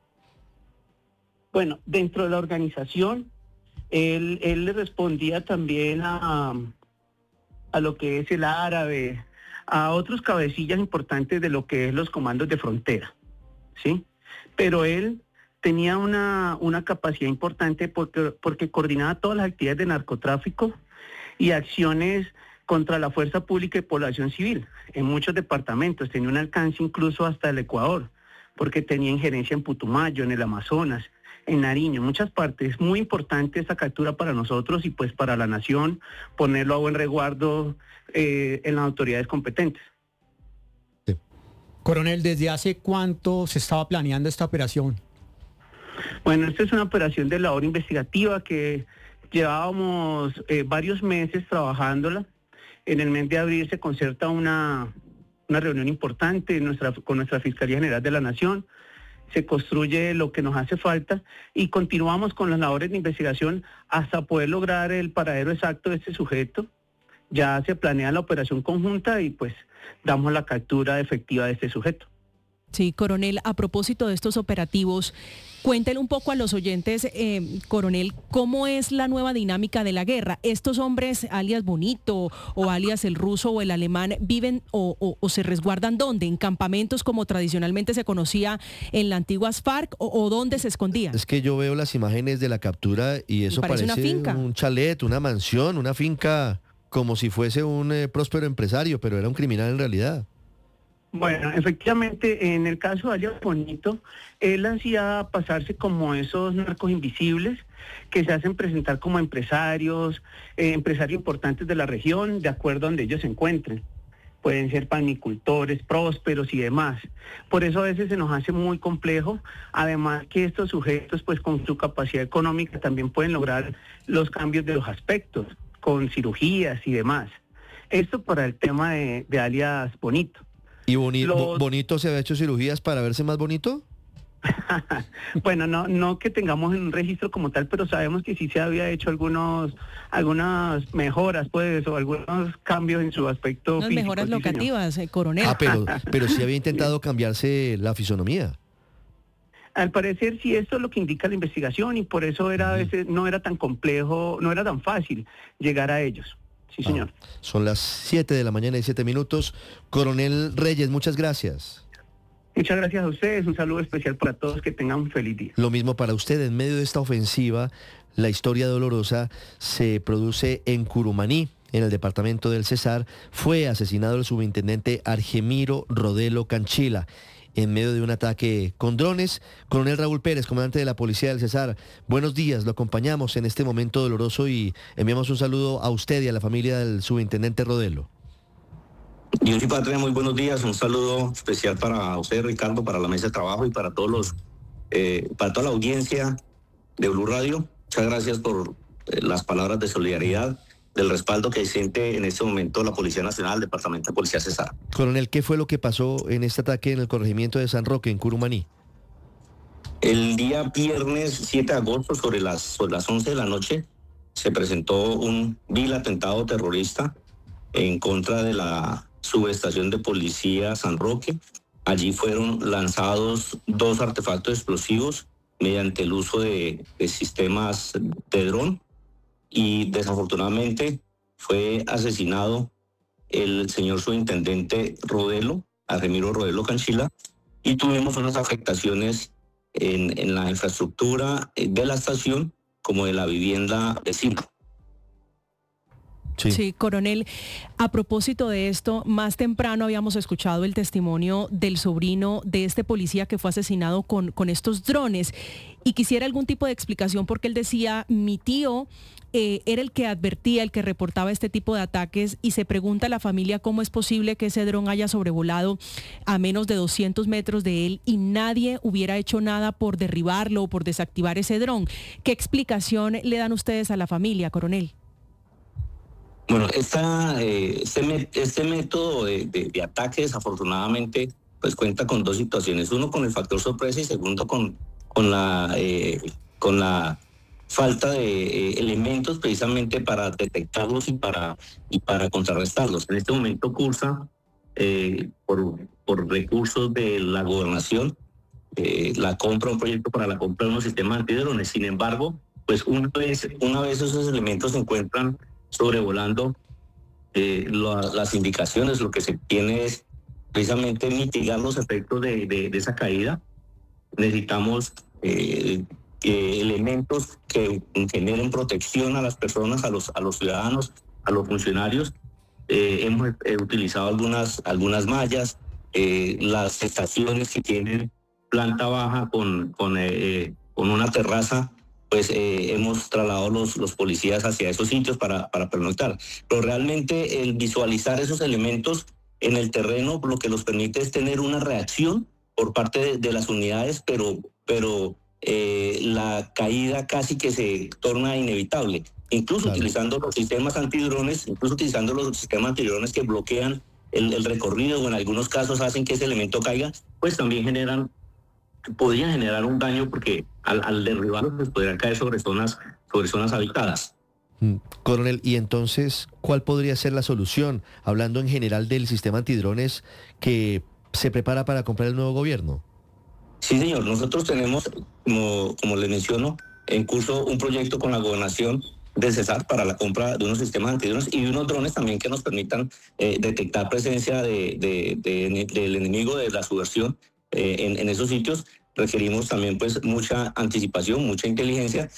[SPEAKER 4] Bueno, dentro de la organización, él, él le respondía también a, a lo que es el árabe, a otros cabecillas importantes de lo que es los comandos de frontera, ¿sí? Pero él tenía una, una capacidad importante porque, porque coordinaba todas las actividades de narcotráfico y acciones contra la fuerza pública y población civil en muchos departamentos. Tenía un alcance incluso hasta el Ecuador, porque tenía injerencia en Putumayo, en el Amazonas, en Nariño, en muchas partes. Es muy importante esta captura para nosotros y pues para la nación, ponerlo a buen resguardo eh, en las autoridades competentes.
[SPEAKER 10] Sí. Coronel, ¿desde hace cuánto se estaba planeando esta operación?
[SPEAKER 4] Bueno, esta es una operación de labor investigativa que llevábamos eh, varios meses trabajándola. En el mes de abril se concerta una, una reunión importante en nuestra, con nuestra Fiscalía General de la Nación. se construye lo que nos hace falta y continuamos con las labores de investigación hasta poder lograr el paradero exacto de este sujeto. Ya se planea la operación conjunta y pues damos la captura efectiva de este sujeto.
[SPEAKER 20] Sí, coronel, a propósito de estos operativos, cuéntenle un poco a los oyentes, eh, coronel, cómo es la nueva dinámica de la guerra. ¿Estos hombres, alias Bonito o alias el ruso o el alemán, viven o, o, o se resguardan dónde? ¿En campamentos como tradicionalmente se conocía en la antigua FARC o, o dónde se escondían?
[SPEAKER 3] Es que yo veo las imágenes de la captura y eso
[SPEAKER 20] parece,
[SPEAKER 3] parece
[SPEAKER 20] una finca.
[SPEAKER 3] Un chalet, una mansión, una finca, como si fuese un eh, próspero empresario, pero era un criminal en realidad.
[SPEAKER 4] Bueno, efectivamente, en el caso de alias Bonito, él hacía pasarse como esos narcos invisibles que se hacen presentar como empresarios, eh, empresarios importantes de la región, de acuerdo a donde ellos se encuentren. Pueden ser palmicultores, prósperos y demás. Por eso a veces se nos hace muy complejo, además que estos sujetos, pues con su capacidad económica, también pueden lograr los cambios de los aspectos, con cirugías y demás. Esto para el tema de, de alias Bonito.
[SPEAKER 3] ¿Y boni
[SPEAKER 4] Los...
[SPEAKER 3] Bonito se había hecho cirugías para verse más bonito?
[SPEAKER 4] Bueno, no no que tengamos un registro como tal, pero sabemos que sí se había hecho algunos algunas mejoras, pues, o algunos cambios en su aspecto
[SPEAKER 20] Unas
[SPEAKER 4] físico.
[SPEAKER 20] mejoras
[SPEAKER 4] sí,
[SPEAKER 20] locativas, eh, coronel.
[SPEAKER 3] Ah, pero, pero sí había intentado cambiarse la fisonomía.
[SPEAKER 4] Al parecer sí, esto es lo que indica la investigación y por eso era a veces no era tan complejo, no era tan fácil llegar a ellos. Sí, señor.
[SPEAKER 3] Ah, son las siete de la mañana y siete minutos. Coronel Reyes, muchas gracias.
[SPEAKER 4] Muchas gracias a ustedes, un saludo especial para todos, que tengan un feliz día.
[SPEAKER 3] Lo mismo para usted. En medio de esta ofensiva, la historia dolorosa se produce en Curumaní, en el departamento del Cesar. Fue asesinado el subintendente Argemiro Rodelo Canchila en medio de un ataque con drones. Coronel Raúl Pérez, comandante de la Policía del Cesar, buenos días, lo acompañamos en este momento doloroso y enviamos un saludo a usted y a la familia del subintendente Rodelo.
[SPEAKER 5] Dios y Patria, muy buenos días, un saludo especial para usted, Ricardo, para la mesa de trabajo y para todos los, eh, para toda la audiencia de Blue Radio. Muchas gracias por eh, las palabras de solidaridad, del respaldo que siente en este momento la Policía Nacional, el Departamento de Policía Cesar.
[SPEAKER 3] Coronel, ¿qué fue lo que pasó en este ataque en el corregimiento de San Roque, en Curumaní?
[SPEAKER 5] El día viernes siete de agosto, sobre las, sobre las once de la noche, se presentó un vil atentado terrorista en contra de la subestación de policía San Roque. Allí fueron lanzados dos artefactos explosivos mediante el uso de, de sistemas de dron. Y desafortunadamente fue asesinado el señor subintendente Rodelo, Argemiro Rodelo Canchila, y tuvimos unas afectaciones en, en la infraestructura de la estación como de la vivienda vecina.
[SPEAKER 20] Sí. sí, coronel, a propósito de esto, más temprano habíamos escuchado el testimonio del sobrino de este policía que fue asesinado con, con estos drones y quisiera algún tipo de explicación porque él decía, mi tío eh, era el que advertía, el que reportaba este tipo de ataques y se pregunta a la familia cómo es posible que ese dron haya sobrevolado a menos de doscientos metros de él y nadie hubiera hecho nada por derribarlo o por desactivar ese dron. ¿Qué explicación le dan ustedes a la familia, coronel?
[SPEAKER 5] Bueno, esta, eh, este, este método de, de, de ataque desafortunadamente pues cuenta con dos situaciones. Uno con el factor sorpresa y segundo con, con, la, eh, con la falta de eh, elementos precisamente para detectarlos y para, y para contrarrestarlos. En este momento cursa eh, por, por recursos de la gobernación eh, la compra, un proyecto para la compra de unos sistemas antidrones. Sin embargo, pues una vez, una vez esos elementos se encuentran sobrevolando eh, la, las indicaciones, lo que se tiene es precisamente mitigar los efectos de, de, de esa caída. Necesitamos eh, eh, elementos que generen protección a las personas, a los, a los ciudadanos, a los funcionarios. Eh, hemos eh, utilizado algunas, algunas mallas, eh, las estaciones que tienen planta baja con, con, eh, con una terraza, pues eh, hemos trasladado los, los policías hacia esos sitios para, para pernoctar. Pero realmente el visualizar esos elementos en el terreno lo que nos permite es tener una reacción por parte de, de las unidades, pero, pero eh, la caída casi que se torna inevitable. Incluso claro. utilizando los sistemas antidrones, incluso utilizando los sistemas antidrones que bloquean el, el recorrido o en algunos casos hacen que ese elemento caiga, pues también generan podrían generar un daño porque al, al derribarlos pues, podrían caer sobre zonas, sobre zonas habitadas.
[SPEAKER 3] Coronel, y entonces, ¿cuál podría ser la solución? Hablando en general del sistema antidrones que se prepara para comprar el nuevo gobierno.
[SPEAKER 5] Sí, señor. Nosotros tenemos, como, como les menciono, en curso un proyecto con la gobernación de Cesar para la compra de unos sistemas antidrones y de unos drones también que nos permitan eh, detectar presencia de, de, de, del enemigo, de la subversión eh, en, en esos sitios. Requerimos también pues mucha anticipación, mucha inteligencia.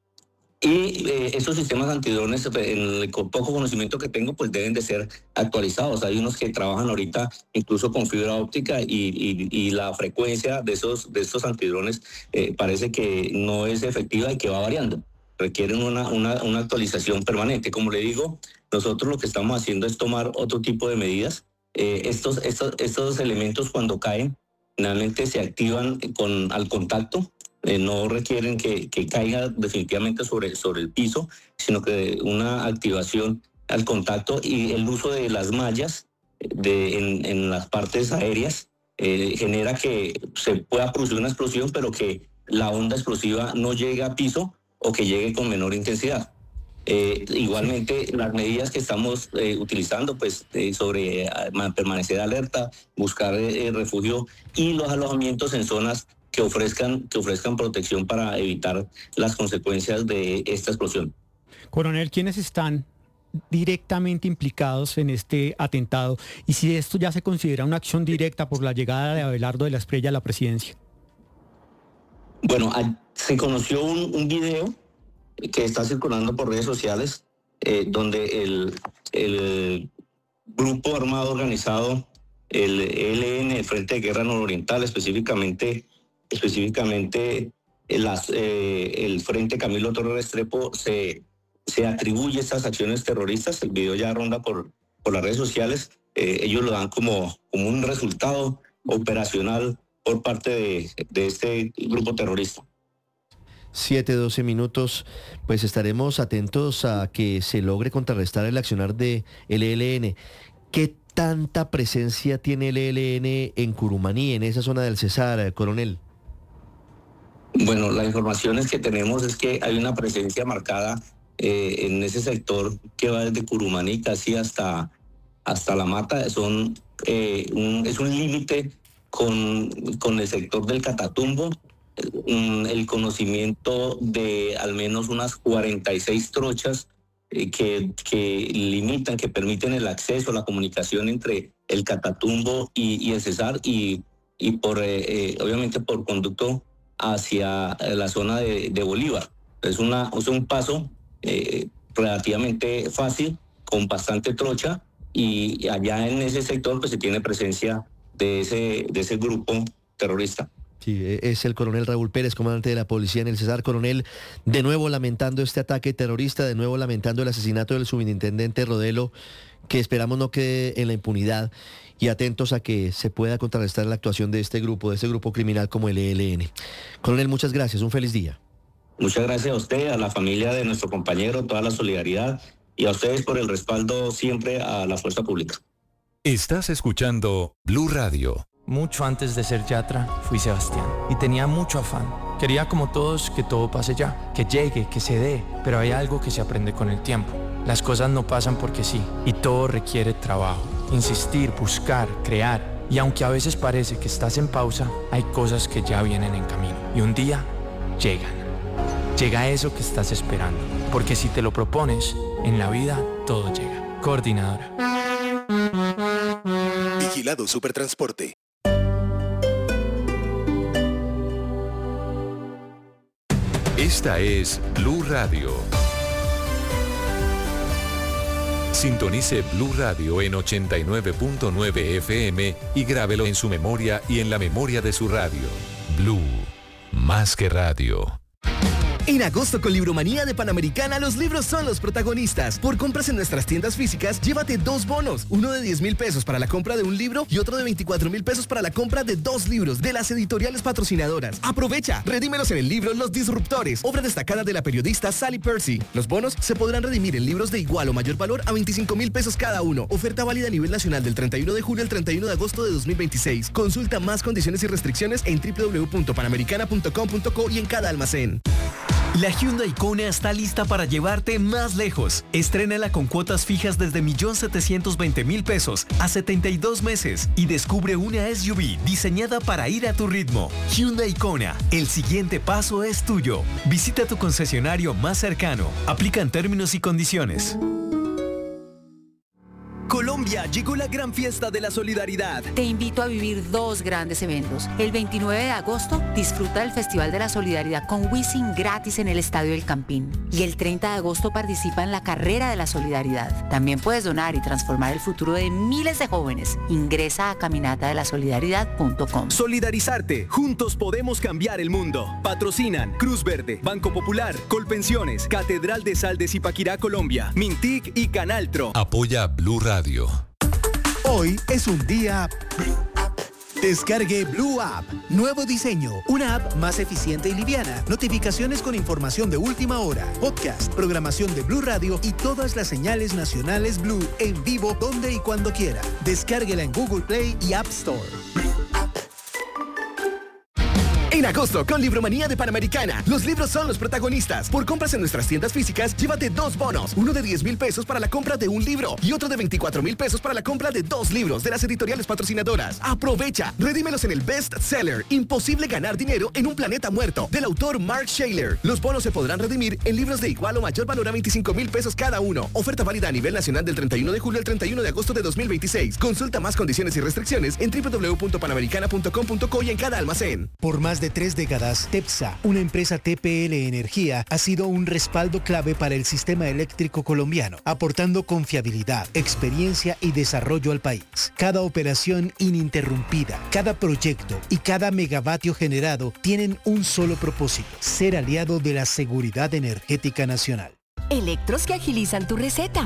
[SPEAKER 5] Y eh, esos sistemas antidrones, en el poco conocimiento que tengo, pues deben de ser actualizados. Hay unos que trabajan ahorita incluso con fibra óptica y, y, y la frecuencia de esos, de estos antidrones eh, parece que no es efectiva y que va variando. Requieren una, una, una actualización permanente. Como le digo, nosotros lo que estamos haciendo es tomar otro tipo de medidas. Eh, estos, estos, estos elementos cuando caen, finalmente se activan con, al contacto. Eh, no requieren que, que caiga definitivamente sobre, sobre el piso, sino que una activación al contacto y el uso de las mallas de, en, en las partes aéreas eh, genera que se pueda producir una explosión, pero que la onda explosiva no llegue a piso o que llegue con menor intensidad. Eh, igualmente, las medidas que estamos eh, utilizando, pues eh, sobre eh, permanecer alerta, buscar eh, refugio y los alojamientos en zonas que ofrezcan, que ofrezcan protección para evitar las consecuencias de esta explosión.
[SPEAKER 10] Coronel, ¿quiénes están directamente implicados en este atentado? Y si esto ya se considera una acción directa por la llegada de Abelardo de la Espriella a la presidencia.
[SPEAKER 5] Bueno, se conoció un, un video que está circulando por redes sociales eh, donde el, el grupo armado organizado, el E L N, el Frente de Guerra Nororiental, específicamente específicamente las, eh, el Frente Camilo Torres Restrepo se, se atribuye estas acciones terroristas. El video ya ronda por, por las redes sociales. Eh, ellos lo dan como, como un resultado operacional por parte de, de este grupo terrorista.
[SPEAKER 3] siete, doce minutos, pues estaremos atentos a que se logre contrarrestar el accionar de el E L N. ¿Qué tanta presencia tiene el E L N en Curumaní, en esa zona del Cesar, coronel?
[SPEAKER 5] Bueno, la información es que tenemos es que hay una presencia marcada eh, en ese sector que va desde Curumaní casi hasta, hasta La Mata. Son, eh, un, es un límite con, con el sector del Catatumbo. Un, el conocimiento de al menos unas cuarenta y seis trochas eh, que, que limitan, que permiten el acceso, la comunicación entre el Catatumbo y, y el Cesar y, y por eh, eh, obviamente por conducto hacia la zona de, de Bolívar. Es, una, es un paso eh, relativamente fácil, con bastante trocha, y allá en ese sector pues se tiene presencia de ese, de ese grupo terrorista.
[SPEAKER 3] Sí, es el coronel Raúl Pérez, comandante de la policía en el Cesar. Coronel, de nuevo lamentando este ataque terrorista, de nuevo lamentando el asesinato del subintendente Rodelo, que esperamos no quede en la impunidad, y atentos a que se pueda contrarrestar la actuación de este grupo, de este grupo criminal como el E L N. Coronel, muchas gracias, un feliz día.
[SPEAKER 5] Muchas gracias a usted, a la familia de nuestro compañero, toda la solidaridad, y a ustedes por el respaldo siempre a la fuerza pública.
[SPEAKER 17] Estás escuchando Blue Radio.
[SPEAKER 6] Mucho antes de ser yatra, fui Sebastián y tenía mucho afán. Quería como todos que todo pase ya, que llegue, que se dé, pero hay algo que se aprende con el tiempo. Las cosas no pasan porque sí, y todo requiere trabajo, insistir, buscar, crear. Y aunque a veces parece que estás en pausa, hay cosas que ya vienen en camino. Y un día, llegan. Llega eso que estás esperando, porque si te lo propones, en la vida todo llega. Coordinadora.
[SPEAKER 21] Vigilado Supertransporte.
[SPEAKER 17] Esta es Blue Radio. Sintonice Blue Radio en ochenta y nueve punto nueve F M y grábelo en su memoria y en la memoria de su radio. Blue, más que radio.
[SPEAKER 7] En agosto con Libromanía de Panamericana, los libros son los protagonistas. Por compras en nuestras tiendas físicas, llévate dos bonos, uno de diez mil pesos para la compra de un libro y otro de veinticuatro mil pesos para la compra de dos libros de las editoriales patrocinadoras. Aprovecha, redímelos en el libro Los Disruptores, obra destacada de la periodista Sally Percy. Los bonos se podrán redimir en libros de igual o mayor valor a veinticinco mil pesos cada uno. Oferta válida a nivel nacional del treinta y uno de julio al treinta y uno de agosto de dos mil veintiséis. Consulta más condiciones y restricciones en doble u doble u doble u punto panamericana punto com punto co y en cada almacén.
[SPEAKER 9] La Hyundai Kona está lista para llevarte más lejos. Estrénala con cuotas fijas desde un millón setecientos veinte mil pesos a setenta y dos meses y descubre una S U V diseñada para ir a tu ritmo. Hyundai Kona, el siguiente paso es tuyo. Visita tu concesionario más cercano. Aplican términos y condiciones.
[SPEAKER 11] Colombia, llegó la gran fiesta de la solidaridad.
[SPEAKER 12] Te invito a vivir dos grandes eventos. El veintinueve de agosto, disfruta del Festival de la Solidaridad con Wisin gratis en el Estadio del Campín. Y el treinta de agosto participa en la Carrera de la Solidaridad. También puedes donar y transformar el futuro de miles de jóvenes. Ingresa a caminata de la solidaridad punto com.
[SPEAKER 11] Solidarizarte, juntos podemos cambiar el mundo. Patrocinan Cruz Verde, Banco Popular, Colpensiones, Catedral de Sal de Zipaquirá, Colombia, Mintic y Canaltro.
[SPEAKER 17] Apoya Blue Radio.
[SPEAKER 18] Hoy es un día... Descargue Blue App. Nuevo diseño. Una app más eficiente y liviana. Notificaciones con información de última hora. Podcast, programación de Blue Radio y todas las señales nacionales Blue en vivo donde y cuando quiera. Descárguela en Google Play y App Store.
[SPEAKER 7] En agosto, con Libromanía de Panamericana, los libros son los protagonistas. Por compras en nuestras tiendas físicas, llévate dos bonos, uno de diez mil pesos para la compra de un libro y otro de veinticuatro mil pesos para la compra de dos libros de las editoriales patrocinadoras. Aprovecha, redímelos en el best seller Imposible ganar dinero en un planeta muerto, del autor Mark Shayler. Los bonos se podrán redimir en libros de igual o mayor valor a veinticinco mil pesos cada uno. Oferta válida a nivel nacional del treinta y uno de julio al treinta y uno de agosto de dos mil veintiséis. Consulta más condiciones y restricciones en doble u doble u doble u punto panamericana punto com punto co y en cada almacén.
[SPEAKER 18] Por más de tres décadas, TEPSA, una empresa T P L Energía, ha sido un respaldo clave para el sistema eléctrico colombiano, aportando confiabilidad, experiencia y desarrollo al país. Cada operación ininterrumpida, cada proyecto y cada megavatio generado tienen un solo propósito: ser aliado de la seguridad energética nacional.
[SPEAKER 13] Electros que agilizan tu receta.